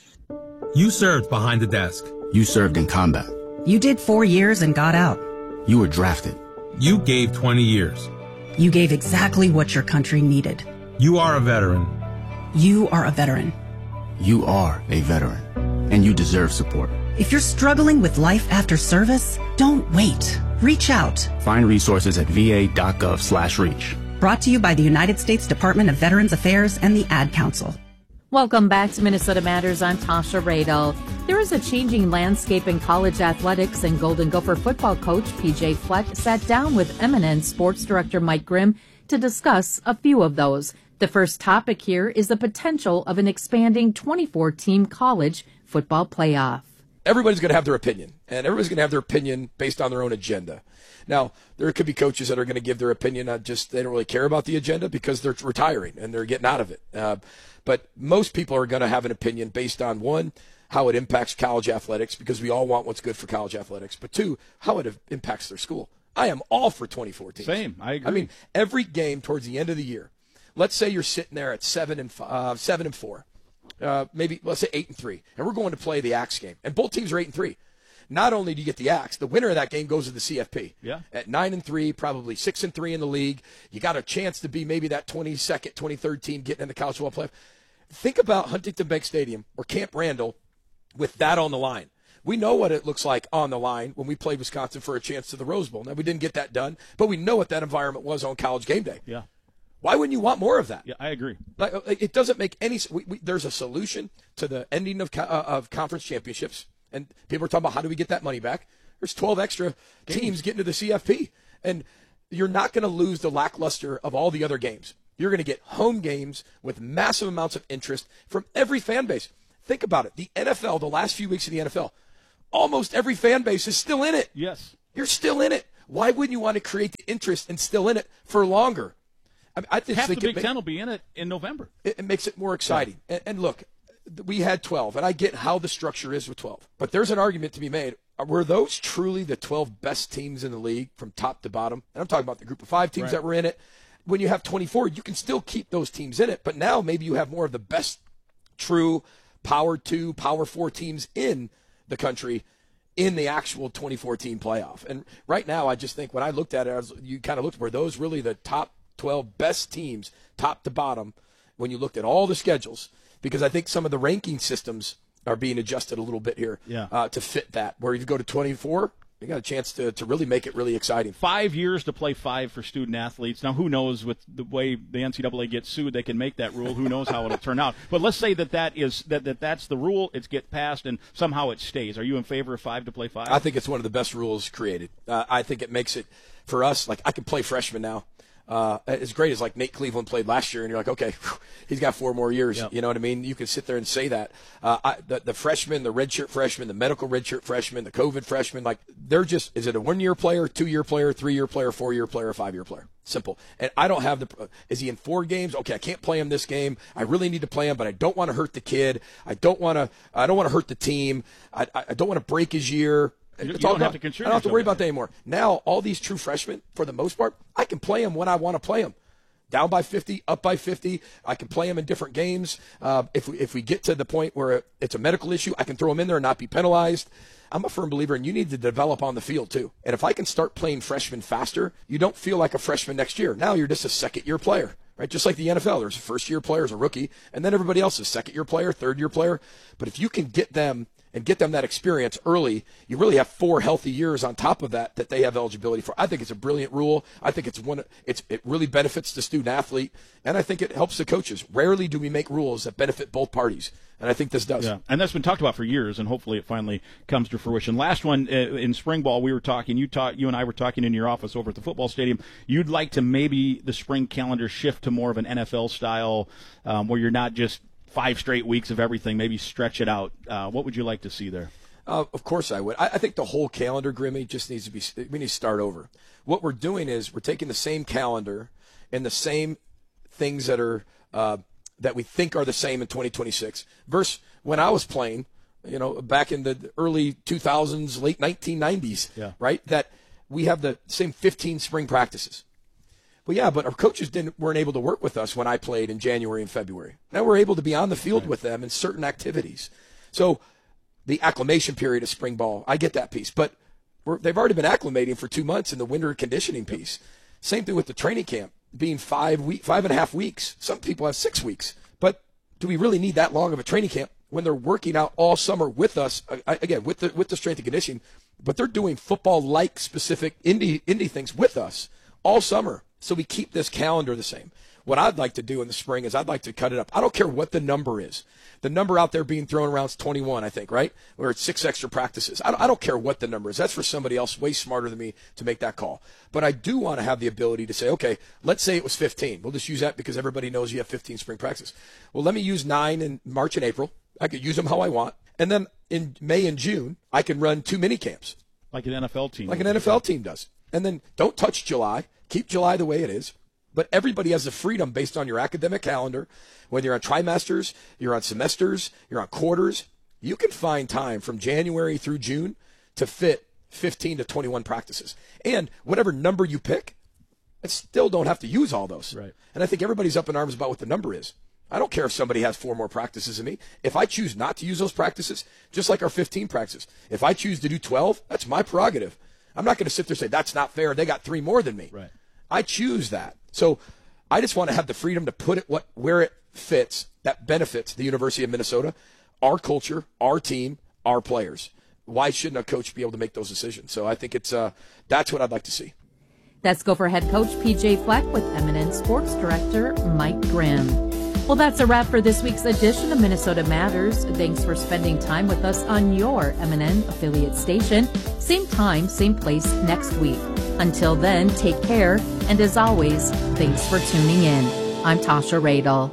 Speaker 25: You served behind the desk.
Speaker 26: You served in combat.
Speaker 27: You did four years and got out.
Speaker 26: You were drafted.
Speaker 25: You gave twenty years.
Speaker 27: You gave exactly what your country needed.
Speaker 25: You are a veteran.
Speaker 27: You are a veteran.
Speaker 26: You are a veteran, and you deserve support.
Speaker 27: If you're struggling with life after service, don't wait. Reach out.
Speaker 26: Find resources at v a dot gov slash reach.
Speaker 27: Brought to you by the United States Department of Veterans Affairs and the Ad Council.
Speaker 4: Welcome back to Minnesota Matters. I'm Tasha Radel. There is a changing landscape in college athletics, and Golden Gopher football coach P J Fleck sat down with eminent sports director Mike Grimm to discuss a few of those. The first topic here is the potential of an expanding twenty-four team college football playoff.
Speaker 28: Everybody's going to have their opinion, and everybody's going to have their opinion based on their own agenda. Now, there could be coaches that are going to give their opinion, not just they don't really care about the agenda because they're retiring and they're getting out of it. Uh, but most people are going to have an opinion based on, one, how it impacts college athletics, because we all want what's good for college athletics, but two, how it impacts their school. I am all for twenty-four teams.
Speaker 5: Same, I agree.
Speaker 28: I mean, every game towards the end of the year, let's say you're sitting there at seven and uh, seven and four, uh, maybe let's say eight and three, and we're going to play the Axe game, and both teams are eight and three. Not only do you get the Axe, the winner of that game goes to the C F P.
Speaker 5: Yeah.
Speaker 28: At nine and three, probably six and three in the league. You got a chance to be maybe that twenty-second, twenty-third team getting in the college football playoff. Think about Huntington Bank Stadium or Camp Randall with that on the line. We know what it looks like on the line when we played Wisconsin for a chance to the Rose Bowl. Now, we didn't get that done, but we know what that environment was on College game day.
Speaker 5: Yeah.
Speaker 28: Why wouldn't you want more of that?
Speaker 5: Yeah, I agree.
Speaker 28: Like, it doesn't make any we, we, there's a solution to the ending of, uh, of conference championships, and people are talking about how do we get that money back. There's twelve extra games. teams getting to the C F P, and you're not going to lose the lackluster of all the other games. You're going to get home games with massive amounts of interest from every fan base. Think about it. The N F L, the last few weeks of the N F L, almost every fan base is still in it.
Speaker 5: Yes.
Speaker 28: You're still in it. Why wouldn't you want to create the interest and still in it for longer? I, I just
Speaker 7: Half
Speaker 28: think
Speaker 7: the
Speaker 28: it
Speaker 7: Big
Speaker 28: ma-
Speaker 7: Ten will be in it in November.
Speaker 28: It, it makes it more exciting. And, and look, we had twelve, and I get how the structure is with twelve. But there's an argument to be made. Were those truly the twelve best teams in the league from top to bottom? And I'm talking about the group of five teams
Speaker 7: Right.
Speaker 28: that were in it. When you have twenty-four, you can still keep those teams in it. But now maybe you have more of the best true power two, power four teams in the country in the actual twenty fourteen playoff. And right now, I just think when I looked at it, I was, you kind of looked, were those really the top twelve best teams, top to bottom, when you looked at all the schedules? Because I think some of the ranking systems are being adjusted a little bit here
Speaker 7: Yeah.
Speaker 28: uh, to fit that. Where if you go to twenty-four, you got a chance to, to really make it really exciting.
Speaker 7: Five years to play five for student athletes. Now, who knows with the way the N C double A gets sued, they can make that rule. Who knows how it'll turn out? But let's say that that is that, that that's the rule. It's get passed, and somehow it stays. Are you in favor of five to play five?
Speaker 28: I think it's one of the best rules created. Uh, I think it makes it for us. Like I can play freshmen now. Uh, as great as like Nate Cleveland played last year, and you're like, okay, whew, he's got four more years.
Speaker 7: Yep.
Speaker 28: You know what I mean? You can sit there and say that. Uh, I, the, the freshmen, the redshirt freshmen, the medical redshirt freshmen, the COVID freshmen, like they're just, is it a one-year player, two-year player, three-year player, four-year player, five-year player? Simple. And I don't have the, is he in four games? Okay, I can't play him this game. I really need to play him, but I don't want to hurt the kid. I don't want to, I don't want to hurt the team. I, I don't want to break his year.
Speaker 7: You,
Speaker 28: It's
Speaker 7: you
Speaker 28: all
Speaker 7: don't have
Speaker 28: gone.
Speaker 7: to contribute.
Speaker 28: I don't have to worry about that anymore. Now, all these true freshmen, for the most part, I can play them when I want to play them. Down by fifty, up by fifty. I can play them in different games. Uh, if, we, if we get to the point where it's a medical issue, I can throw them in there and not be penalized. I'm a firm believer in you need to develop on the field, too. And if I can start playing freshmen faster, you don't feel like a freshman next year. Now you're just a second-year player, right? Just like the N F L. There's a first-year player, there's a rookie, and then everybody else is second-year player, third-year player. But if you can get them and get them that experience early, you really have four healthy years on top of that that they have eligibility for. I think it's a brilliant rule. I think it's one. It's it really benefits the student athlete, and I think it helps the coaches. Rarely do we make rules that benefit both parties, and I think this does.
Speaker 7: Yeah, and that's been talked about for years, and hopefully it finally comes to fruition. Last one, uh, in spring ball, we were talking, you talk, you and I were talking in your office over at the football stadium. You'd like to maybe the spring calendar shift to more of an N F L style, um, where you're not just five straight weeks of everything, maybe stretch it out. Uh, what would you like to see there?
Speaker 28: Uh, of course I would. I, I think the whole calendar, Grimmy, just needs to be, we need to start over. What we're doing is we're taking the same calendar and the same things that are, uh, that we think are the same in twenty twenty-six versus when I was playing, you know, back in the early two thousands, late nineteen nineties,
Speaker 7: Yeah.
Speaker 28: right? That we have the same fifteen spring practices. Well, yeah, but our coaches didn't weren't able to work with us when I played in January and February. Now we're able to be on the field right. with them in certain activities. So the acclimation period of spring ball, I get that piece. But we're, they've already been acclimating for two months in the winter conditioning piece. Same thing with the training camp being five week, five and a half weeks. Some people have six weeks. But do we really need that long of a training camp when they're working out all summer with us, again, with the with the strength and conditioning, but they're doing football-like specific indie, indie things with us all summer. So we keep this calendar the same. What I'd like to do in the spring is I'd like to cut it up. I don't care what the number is. The number out there being thrown around is twenty-one, I think, right? Or it's six extra practices. I don't, I don't care what the number is. That's for somebody else way smarter than me to make that call. But I do want to have the ability to say, okay, let's say it was fifteen. We'll just use that because everybody knows you have fifteen spring practices. Well, let me use nine in March and April. I could use them how I want. And then in May and June, I can run two mini camps.
Speaker 7: Like an N F L team.
Speaker 28: Like an N F L team does. And then don't touch July. Keep July the way it is. But everybody has the freedom based on your academic calendar. Whether you're on trimesters, you're on semesters, you're on quarters, you can find time from January through June to fit fifteen to twenty-one practices. And whatever number you pick, I still don't have to use all those.
Speaker 7: Right.
Speaker 28: And I think everybody's up in arms about what the number is. I don't care if somebody has four more practices than me. If I choose not to use those practices, just like our fifteen practices, if I choose to do twelve, that's my prerogative. I'm not going to sit there and say, that's not fair. They got three more than me.
Speaker 7: Right.
Speaker 28: I choose that. So I just want to have the freedom to put it what where it fits that benefits the University of Minnesota, our culture, our team, our players. Why shouldn't a coach be able to make those decisions? So I think it's uh, that's what I'd like to see.
Speaker 4: That's Gopher head coach P J Fleck with Eminent Sports Director Mike Grimm. Well, that's a wrap for this week's edition of Minnesota Matters. Thanks for spending time with us on your M and N affiliate station. Same time, same place next week. Until then, take care. And as always, thanks for tuning in. I'm Tasha Radel.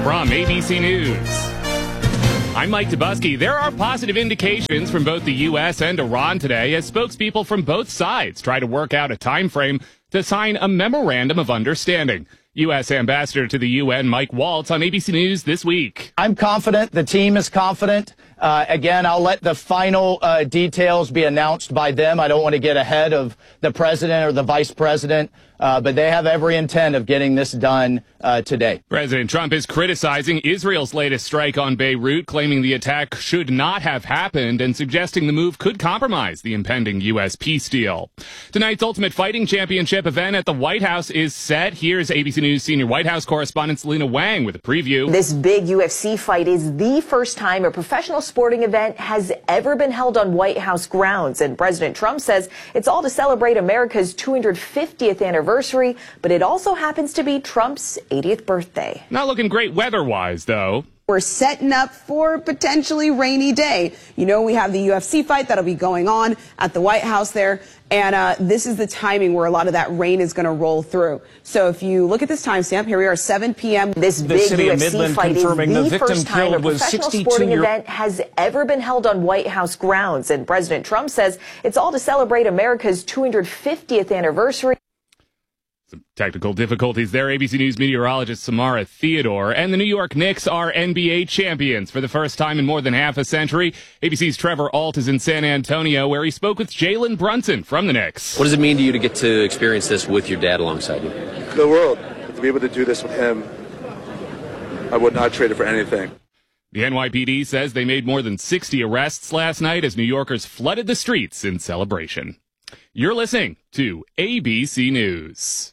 Speaker 9: from A B C News. I'm Mike Dubusky. There are positive indications from both the U S and Iran today as spokespeople from both sides try to work out a time frame to sign a memorandum of understanding. U S Ambassador to the U N Mike Waltz on A B C News this week.
Speaker 10: I'm confident. The team is confident. Uh, again, I'll let the final uh, details be announced by them. I don't want to get ahead of the president or the vice president, uh, but they have every intent of getting this done uh, today.
Speaker 9: President Trump is criticizing Israel's latest strike on Beirut, claiming the attack should not have happened and suggesting the move could compromise the impending U S peace deal. Tonight's Ultimate Fighting Championship event at the White House is set. Here's A B C News senior White House correspondent Selena Wang with a preview.
Speaker 11: This big U F C fight is the first time a professional sporting event has ever been held on White House grounds, and President Trump says it's all to celebrate America's two hundred fiftieth anniversary, but it also happens to be Trump's eightieth birthday.
Speaker 9: Not looking great weather-wise, though.
Speaker 12: We're setting up for a potentially rainy day. You know, we have the U F C fight that'll be going on at the White House there. And uh, this is the timing where a lot of that rain is going to roll through. So if you look at this timestamp, here we are, seven p.m.
Speaker 11: This
Speaker 12: the
Speaker 11: big U F C fight is the first time a professional sporting event has ever been held on White House grounds. And President Trump says it's all to celebrate America's two hundred fiftieth anniversary.
Speaker 9: Some technical difficulties there. A B C News meteorologist Samara Theodore. And the New York Knicks are N B A champions for the first time in more than half a century. A B C's Trevor Ault is in San Antonio, where he spoke with Jalen Brunson from the Knicks.
Speaker 13: What does it mean to you to get to experience this with your dad alongside you?
Speaker 14: The world. To be able to do this with him, I would not trade it for anything.
Speaker 9: The N Y P D says they made more than sixty arrests last night as New Yorkers flooded the streets in celebration. You're listening to A B C News.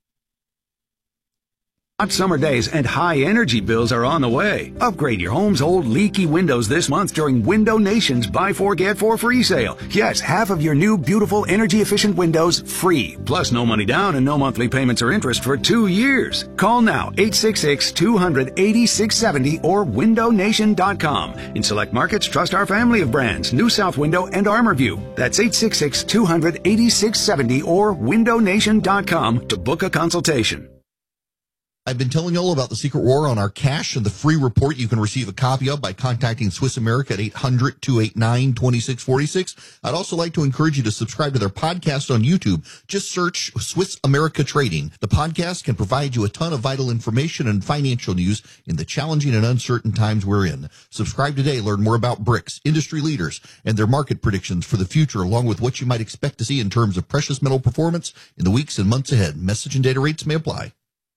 Speaker 15: Hot summer days and high energy bills are on the way. Upgrade your home's old leaky windows this month during Window Nation's Buy Four Get Four free sale. Yes, half of your new beautiful energy efficient windows free. Plus no money down and no monthly payments or interest for two years. Call now eight six six, two hundred, eighty-six seventy or window nation dot com. In select markets, trust our family of brands, New South Window and ArmorView. That's eight six six, two hundred, eighty-six seventy or window nation dot com to book a consultation.
Speaker 16: I've been telling you all about the secret war on our cash and the free report you can receive a copy of by contacting Swiss America at eight hundred, two eight nine, two six four six. I'd also like to encourage you to subscribe to their podcast on YouTube. Just search Swiss America Trading. The podcast can provide you a ton of vital information and financial news in the challenging and uncertain times we're in. Subscribe today. Learn more about BRICS, industry leaders, and their market predictions for the future, along with what you might expect to see in terms of precious metal performance in the weeks and months ahead. Message and data rates may apply.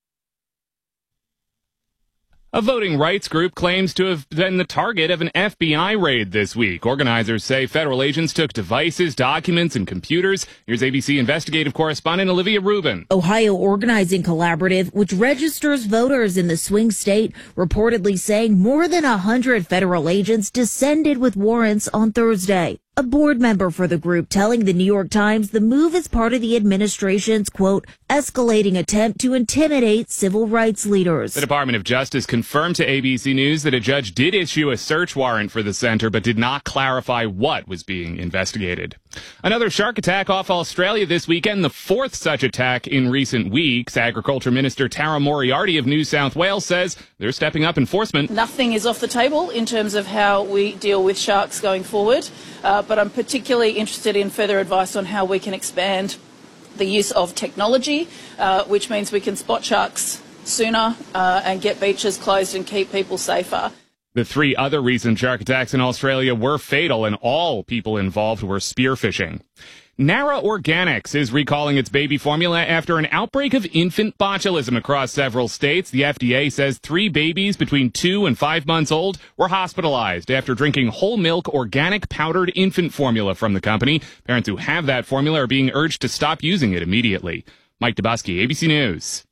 Speaker 9: A voting rights group claims to have been the target of an F B I raid this week. Organizers say federal agents took devices, documents, and computers. Here's A B C investigative correspondent Olivia Rubin.
Speaker 29: Ohio Organizing Collaborative, which registers voters in the swing state, reportedly saying more than one hundred federal agents descended with warrants on Thursday. A board member for the group telling the New York Times the move is part of the administration's, quote, escalating attempt to intimidate civil rights leaders.
Speaker 9: The Department of Justice confirmed to A B C News that a judge did issue a search warrant for the center, but did not clarify what was being investigated. Another shark attack off Australia this weekend, the fourth such attack in recent weeks. Agriculture Minister Tara Moriarty of New South Wales says they're stepping up enforcement.
Speaker 30: Nothing is off the table in terms of how we deal with sharks going forward. Uh, but I'm particularly interested in further advice on how we can expand the use of technology, uh, which means we can spot sharks sooner uh, and get beaches closed and keep people safer.
Speaker 9: The three other recent shark attacks in Australia were fatal, and all people involved were spearfishing. Nara Organics is recalling its baby formula after an outbreak of infant botulism across several states. The F D A says three babies between two and five months old were hospitalized after drinking whole milk organic powdered infant formula from the company. Parents who have that formula are being urged to stop using it immediately. Mike Dubusky, A B C News.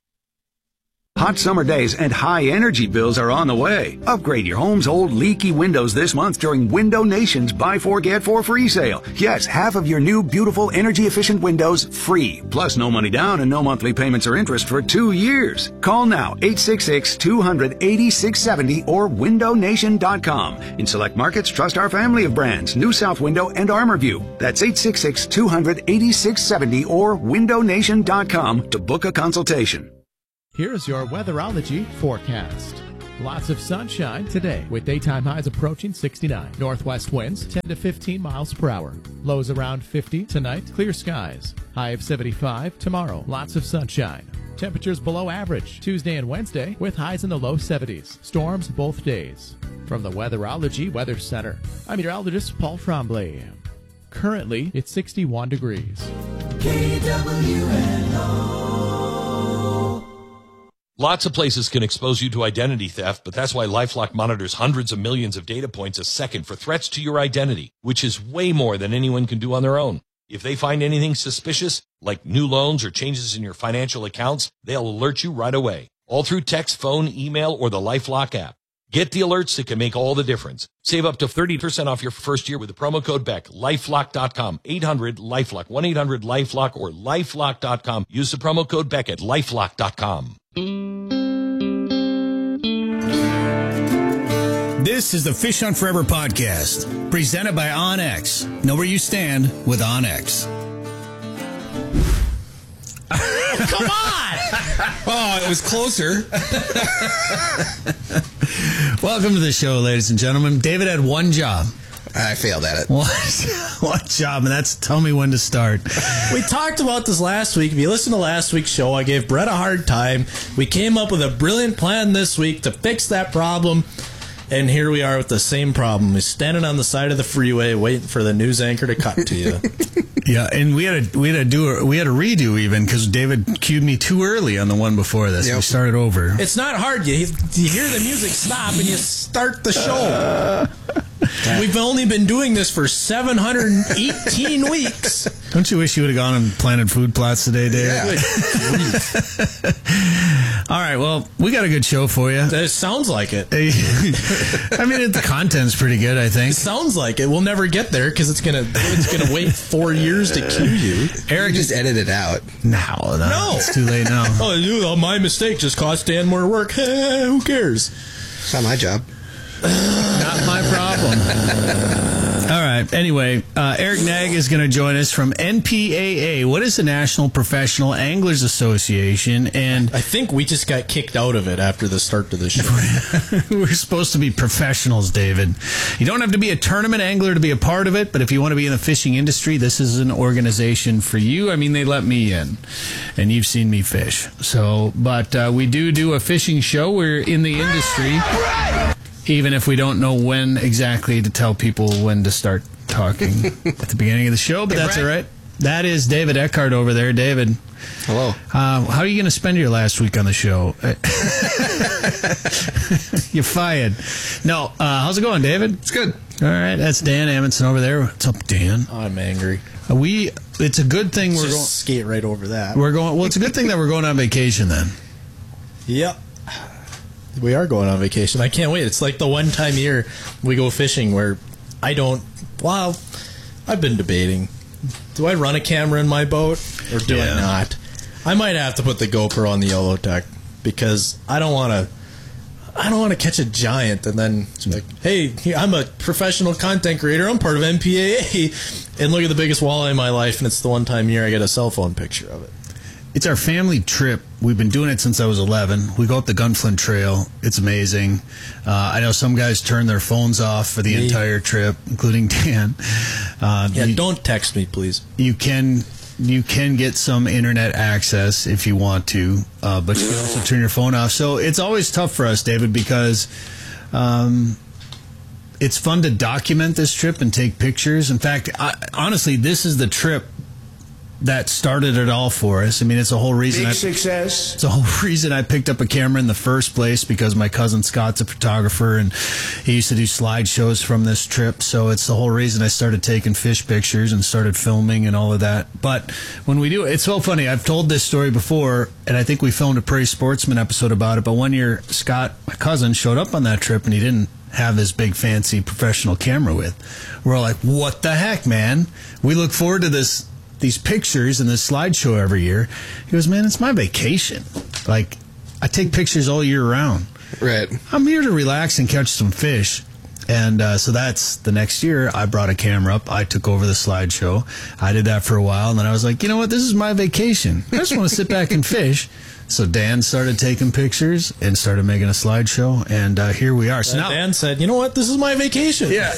Speaker 15: Hot summer days and high energy bills are on the way. Upgrade your home's old leaky windows this month during Window Nation's Buy Four Get Four free sale. Yes, half of your new beautiful energy efficient windows free. Plus no money down and no monthly payments or interest for two years. Call now eight six six, two hundred, eighty-six seventy or window nation dot com. In select markets, trust our family of brands, New South Window and ArmorView. That's eight six six, two hundred, eighty-six seventy or window nation dot com to book a consultation.
Speaker 31: Here's your weatherology forecast.
Speaker 1: Lots of sunshine today with daytime highs approaching sixty-nine. Northwest winds ten to fifteen miles per hour. Lows around fifty tonight. Clear skies. High of seventy-five tomorrow. Lots of sunshine. Temperatures below average Tuesday and Wednesday with highs in the low seventies. Storms both days. From the Weatherology Weather Center, I'm meteorologist Paul Tremblay. Currently, it's sixty-one degrees.
Speaker 2: K W N O.
Speaker 17: Lots of places can expose you to identity theft, but that's why LifeLock monitors hundreds of millions of data points a second for threats to your identity, which is way more than anyone can do on their own. If they find anything suspicious, like new loans or changes in your financial accounts, they'll alert you right away, all through text, phone, email, or the LifeLock app. Get the alerts that can make all the difference. Save up to thirty percent off your first year with the promo code B E C K. LifeLock dot com, eight hundred LifeLock, one eight hundred LifeLock, or LifeLock dot com. Use the promo code B E C K at LifeLock dot com.
Speaker 18: This is the Fish Hunt Forever podcast, presented by OnX. Know where you stand with OnX.
Speaker 19: Come on!
Speaker 18: Oh, it was closer. Welcome to the show, ladies and gentlemen. David had one job.
Speaker 19: I failed at it.
Speaker 18: One, one job, and that's tell me when to start.
Speaker 19: We talked about this last week. If you listened to last week's show, I gave Brett a hard time. We came up with a brilliant plan this week to fix that problem. And here we are with the same problem. We're standing on the side of the freeway waiting for the news anchor to cut to you.
Speaker 18: Yeah, and we had to we had to do a, we had to redo even because David cued me too early on the one before this. Yep. We started over.
Speaker 19: It's not hard. You, you hear the music stop and you start the show. We've only been doing this for seven hundred eighteen weeks.
Speaker 18: Don't you wish you would have gone and planted food plots today, Dave?
Speaker 19: Yeah.
Speaker 18: All right, well, we got a good show for you.
Speaker 19: It sounds like it.
Speaker 18: I mean, it, the content's pretty good, I think.
Speaker 19: It sounds like it. We'll never get there because it's gonna it's gonna wait four years to cue you. Eric just edit it out.
Speaker 18: No, no,
Speaker 19: no,
Speaker 18: it's too late now.
Speaker 19: Oh, my mistake just cost Dan more work. Who cares? It's not my job.
Speaker 18: Not my problem. All right. Anyway, uh, Eric Nag is going to join us from N P A A. What is the National Professional Anglers Association? And
Speaker 19: I think we just got kicked out of it after the start of the show.
Speaker 18: We're supposed to be professionals, David. You don't have to be a tournament angler to be a part of it, but if you want to be in the fishing industry, this is an organization for you. I mean, they let me in, and you've seen me fish. So, but uh, we do do a fishing show. We're in the industry. Even if we don't know when exactly to tell people when to start talking at the beginning of the show, but hey, that's Brett. All right. That is David Eckhart over there. David.
Speaker 19: Hello.
Speaker 18: Uh, how are you going to spend your last week on the show? You're fired. No. Uh, how's it going, David?
Speaker 19: It's good.
Speaker 18: All right. That's Dan Amundsen over there. What's up, Dan?
Speaker 19: I'm angry.
Speaker 18: Uh, we. It's a good thing
Speaker 19: Let's
Speaker 18: we're going.
Speaker 19: Skate right over that.
Speaker 18: We're going. Well, it's a good thing that we're going on vacation then.
Speaker 19: Yep. We are going on vacation. I can't wait. It's like the one time a year we go fishing where I don't. Well, I've been debating. Do I run a camera in my boat or do yeah. I not? I might have to put the GoPro on the Yellow Tech because I don't want to. I don't want to catch a giant and then it's like, hey, I'm a professional content creator. I'm part of N P A A, and look at the biggest walleye in my life, and it's the one time a year I get a cell phone picture of it.
Speaker 18: It's our family trip. We've been doing it since I was eleven. We go up the Gunflint Trail. It's amazing. Uh, I know some guys turn their phones off for the me. entire trip, including Dan. Uh,
Speaker 19: yeah,
Speaker 18: you,
Speaker 19: don't text me, please.
Speaker 18: You can you can get some internet access if you want to, uh, but you can also turn your phone off. So it's always tough for us, David, because um, it's fun to document this trip and take pictures. In fact, I, honestly, this is the trip that started it all for us. I mean, it's a whole reason.
Speaker 19: Big
Speaker 18: I,
Speaker 19: success.
Speaker 18: It's a whole reason I picked up a camera in the first place because my cousin Scott's a photographer and he used to do slideshows from this trip. So it's the whole reason I started taking fish pictures and started filming and all of that. But when we do, it's so funny. I've told this story before, and I think we filmed a Prairie Sportsman episode about it. But one year, Scott, my cousin, showed up on that trip and he didn't have his big fancy professional camera with. We're all like, what the heck, man? We look forward to this. These pictures and this slideshow every year. He goes, man, it's my vacation. Like, I take pictures all year round.
Speaker 19: Right.
Speaker 18: I'm here to relax and catch some fish. And uh, so that's the next year. I brought a camera up. I took over the slideshow. I did that for a while, and then I was like, you know what? This is my vacation. I just want to sit back and fish. So Dan started taking pictures and started making a slideshow, and uh, here we are. So
Speaker 19: and
Speaker 18: now
Speaker 19: Dan said, you know what? This is my vacation.
Speaker 18: Yeah.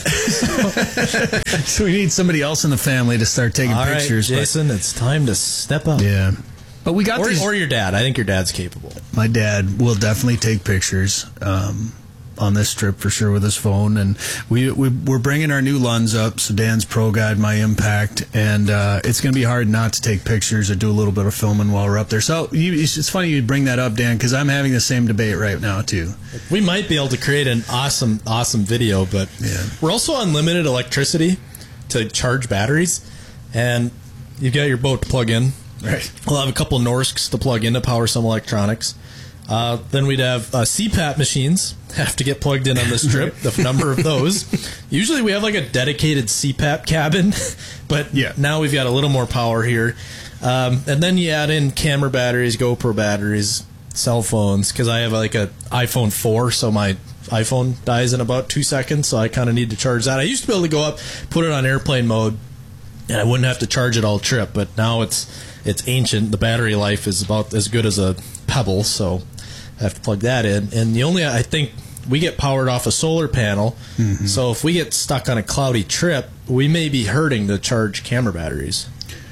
Speaker 18: So we need somebody else in the family to start taking
Speaker 19: All
Speaker 18: pictures.
Speaker 19: Right, Jason, but, it's time to step up.
Speaker 18: Yeah. But we got
Speaker 19: or,
Speaker 18: these,
Speaker 19: or your dad. I think your dad's capable.
Speaker 18: My dad will definitely take pictures um, on this trip for sure with his phone. And we, we, we're bringing our new Lunds up, so Dan's Pro Guide, my Impact. And uh, it's going to be hard not to take pictures or do a little bit of filming while we're up there. So you, it's funny you bring that up, Dan, because I'm having the same debate right now, too.
Speaker 19: We might be able to create an awesome, awesome video, but
Speaker 18: yeah.
Speaker 19: We're also unlimited electricity to charge batteries. And you've got your boat to plug in.
Speaker 18: Right.
Speaker 19: We'll have a couple Norsks to plug in to power some electronics. Uh, then we'd have uh, C PAP machines have to get plugged in on this trip. The number of those. Usually we have like a dedicated C PAP cabin, but
Speaker 18: yeah.
Speaker 19: now we've got a little more power here. Um, and then you add in camera batteries, GoPro batteries, cell phones, because I have like a iPhone four, so my iPhone dies in about two seconds, so I kind of need to charge that. I used to be able to go up, put it on airplane mode, and I wouldn't have to charge it all trip, but now it's it's ancient. The battery life is about as good as a pebble, so I have to plug that in. And the only, I think, we get powered off a solar panel,
Speaker 18: mm-hmm.
Speaker 19: so if we get stuck on a cloudy trip, we may be hurting to charge camera batteries.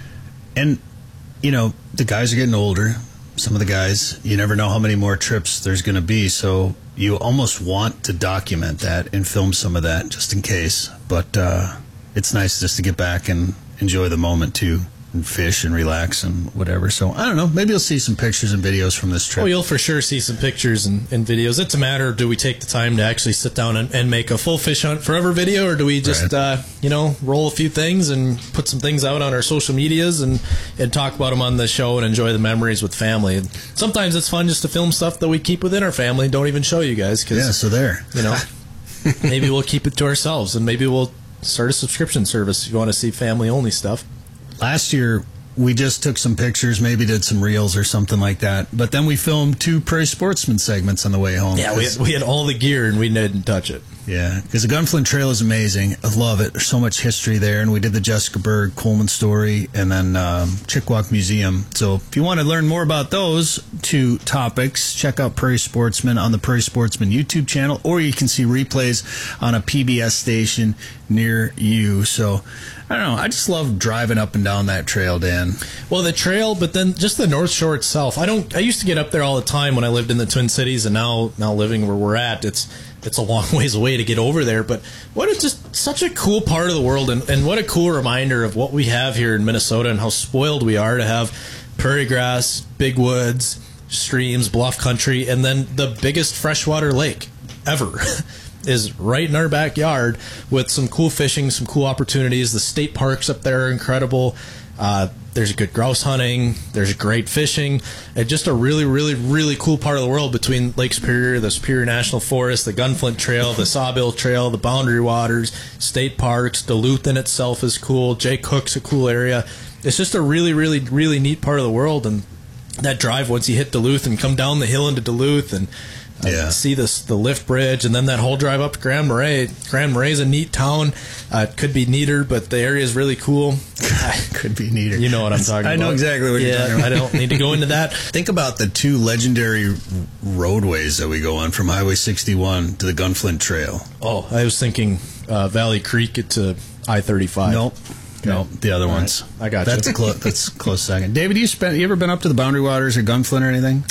Speaker 18: And, you know, the guys are getting older. Some of the guys, you never know how many more trips there's going to be, so you almost want to document that and film some of that just in case. But uh, it's nice just to get back and enjoy the moment, too, and fish and relax and whatever. So, I don't know. Maybe you'll see some pictures and videos from this trip.
Speaker 19: Oh, you'll for sure see some pictures and, and videos. It's a matter of do we take the time to actually sit down and, and make a full Fish Hunt Forever video, or do we just,
Speaker 18: right.
Speaker 19: uh, you know, roll a few things and put some things out on our social medias and, and talk about them on the show and enjoy the memories with family. And sometimes it's fun just to film stuff that we keep within our family and don't even show you guys. Cause,
Speaker 18: yeah, so there.
Speaker 19: You know, maybe we'll keep it to ourselves, and maybe we'll start a subscription service if you want to see family-only stuff.
Speaker 18: Last year, we just took some pictures, maybe did some reels or something like that. But then we filmed two Prairie Sportsman segments on the way home.
Speaker 19: Yeah, we had, we had all the gear, and we didn't touch it.
Speaker 18: Yeah, because the Gunflint Trail is amazing. I love it. There's so much history there. And we did the Jessica Berg Coleman story and then um, Chickawauk Museum. So if you want to learn more about those two topics, check out Prairie Sportsman on the Prairie Sportsman YouTube channel, or you can see replays on a P B S station near you. So I don't know. I just love driving up and down that trail, Dan.
Speaker 19: Well, the trail, but then just the North Shore itself. I don't. I used to get up there all the time when I lived in the Twin Cities, and now now living where we're at, it's it's a long ways away to get over there. But what is just such a cool part of the world, and, and what a cool reminder of what we have here in Minnesota and how spoiled we are to have prairie grass, big woods, streams, bluff country, and then the biggest freshwater lake ever. Is right in our backyard with some cool fishing, some cool opportunities. The state parks up there are incredible. Uh, there's good grouse hunting. There's great fishing. And just a really, really, really cool part of the world between Lake Superior, the Superior National Forest, the Gunflint Trail, the Sawbill Trail, the Boundary Waters, state parks. Duluth in itself is cool. Jay Cook's a cool area. It's just a really, really, really neat part of the world. And that drive, once you hit Duluth and come down the hill into Duluth and Uh,
Speaker 18: yeah.
Speaker 19: see this the lift bridge, and then that whole drive up to Grand Marais. Grand Marais is a neat town. Uh, it could be neater, but the area is really cool.
Speaker 18: Could be neater.
Speaker 19: You know what I'm talking
Speaker 18: I
Speaker 19: about.
Speaker 18: I know exactly what
Speaker 19: yeah,
Speaker 18: you're talking about.
Speaker 19: I don't need to go into that.
Speaker 18: Think about the two legendary roadways that we go on from Highway sixty-one to the Gunflint Trail.
Speaker 19: Oh, I was thinking uh, Valley Creek to I thirty-five.
Speaker 18: Nope. Okay. No, the other
Speaker 19: All
Speaker 18: ones.
Speaker 19: Right. I got
Speaker 18: that's
Speaker 19: you.
Speaker 18: A clo- that's a close second. David, you spent? You ever been up to the Boundary Waters or Gunflint or anything?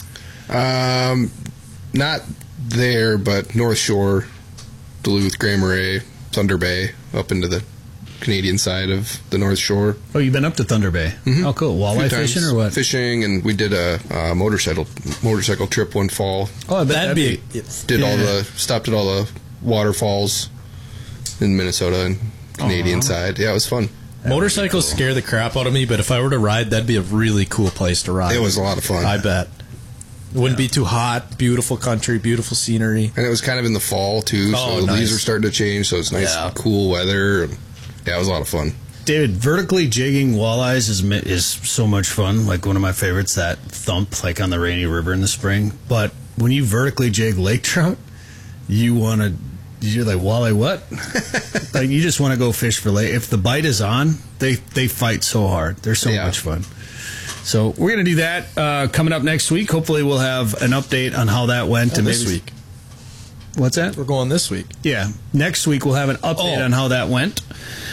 Speaker 3: Um, not there, but North Shore, Duluth, Grand Marais, Thunder Bay, up into the Canadian side of the North Shore.
Speaker 18: Oh, you've been up to Thunder Bay?
Speaker 3: Mm-hmm.
Speaker 18: Oh, cool. Walleye fishing or what?
Speaker 3: Fishing, and we did a uh, motorcycle motorcycle trip one fall.
Speaker 18: Oh, I bet
Speaker 19: that'd, that'd be.
Speaker 3: be did yeah. all the stopped at all the waterfalls in Minnesota and Canadian uh-huh. side. Yeah, it was fun.
Speaker 19: Motorcycles cool. scare the crap out of me, but if I were to ride, that'd be a really cool place to ride.
Speaker 3: It was a lot of fun.
Speaker 19: I bet. It wouldn't yeah. be too hot. Beautiful country, beautiful scenery.
Speaker 3: And it was kind of in the fall, too, so
Speaker 19: oh,
Speaker 3: the
Speaker 19: nice.
Speaker 3: leaves are starting to change, so it's nice, yeah. cool weather. And, yeah, it was a lot of fun.
Speaker 18: David, vertically jigging walleyes is is so much fun. Like, one of my favorites, that thump, like on the Rainy River in the spring. But when you vertically jig lake trout, you want to you're like, walleye what? Like, you just want to go fish for lake. If the bite is on, they, they fight so hard. They're so yeah. much fun. So we're going to do that uh, coming up next week. Hopefully we'll have an update on how that went.
Speaker 19: Oh,
Speaker 18: and
Speaker 19: this
Speaker 18: maybe,
Speaker 19: week.
Speaker 18: What's that?
Speaker 19: We're going this week.
Speaker 18: Yeah. Next week we'll have an update
Speaker 19: oh.
Speaker 18: on how that went.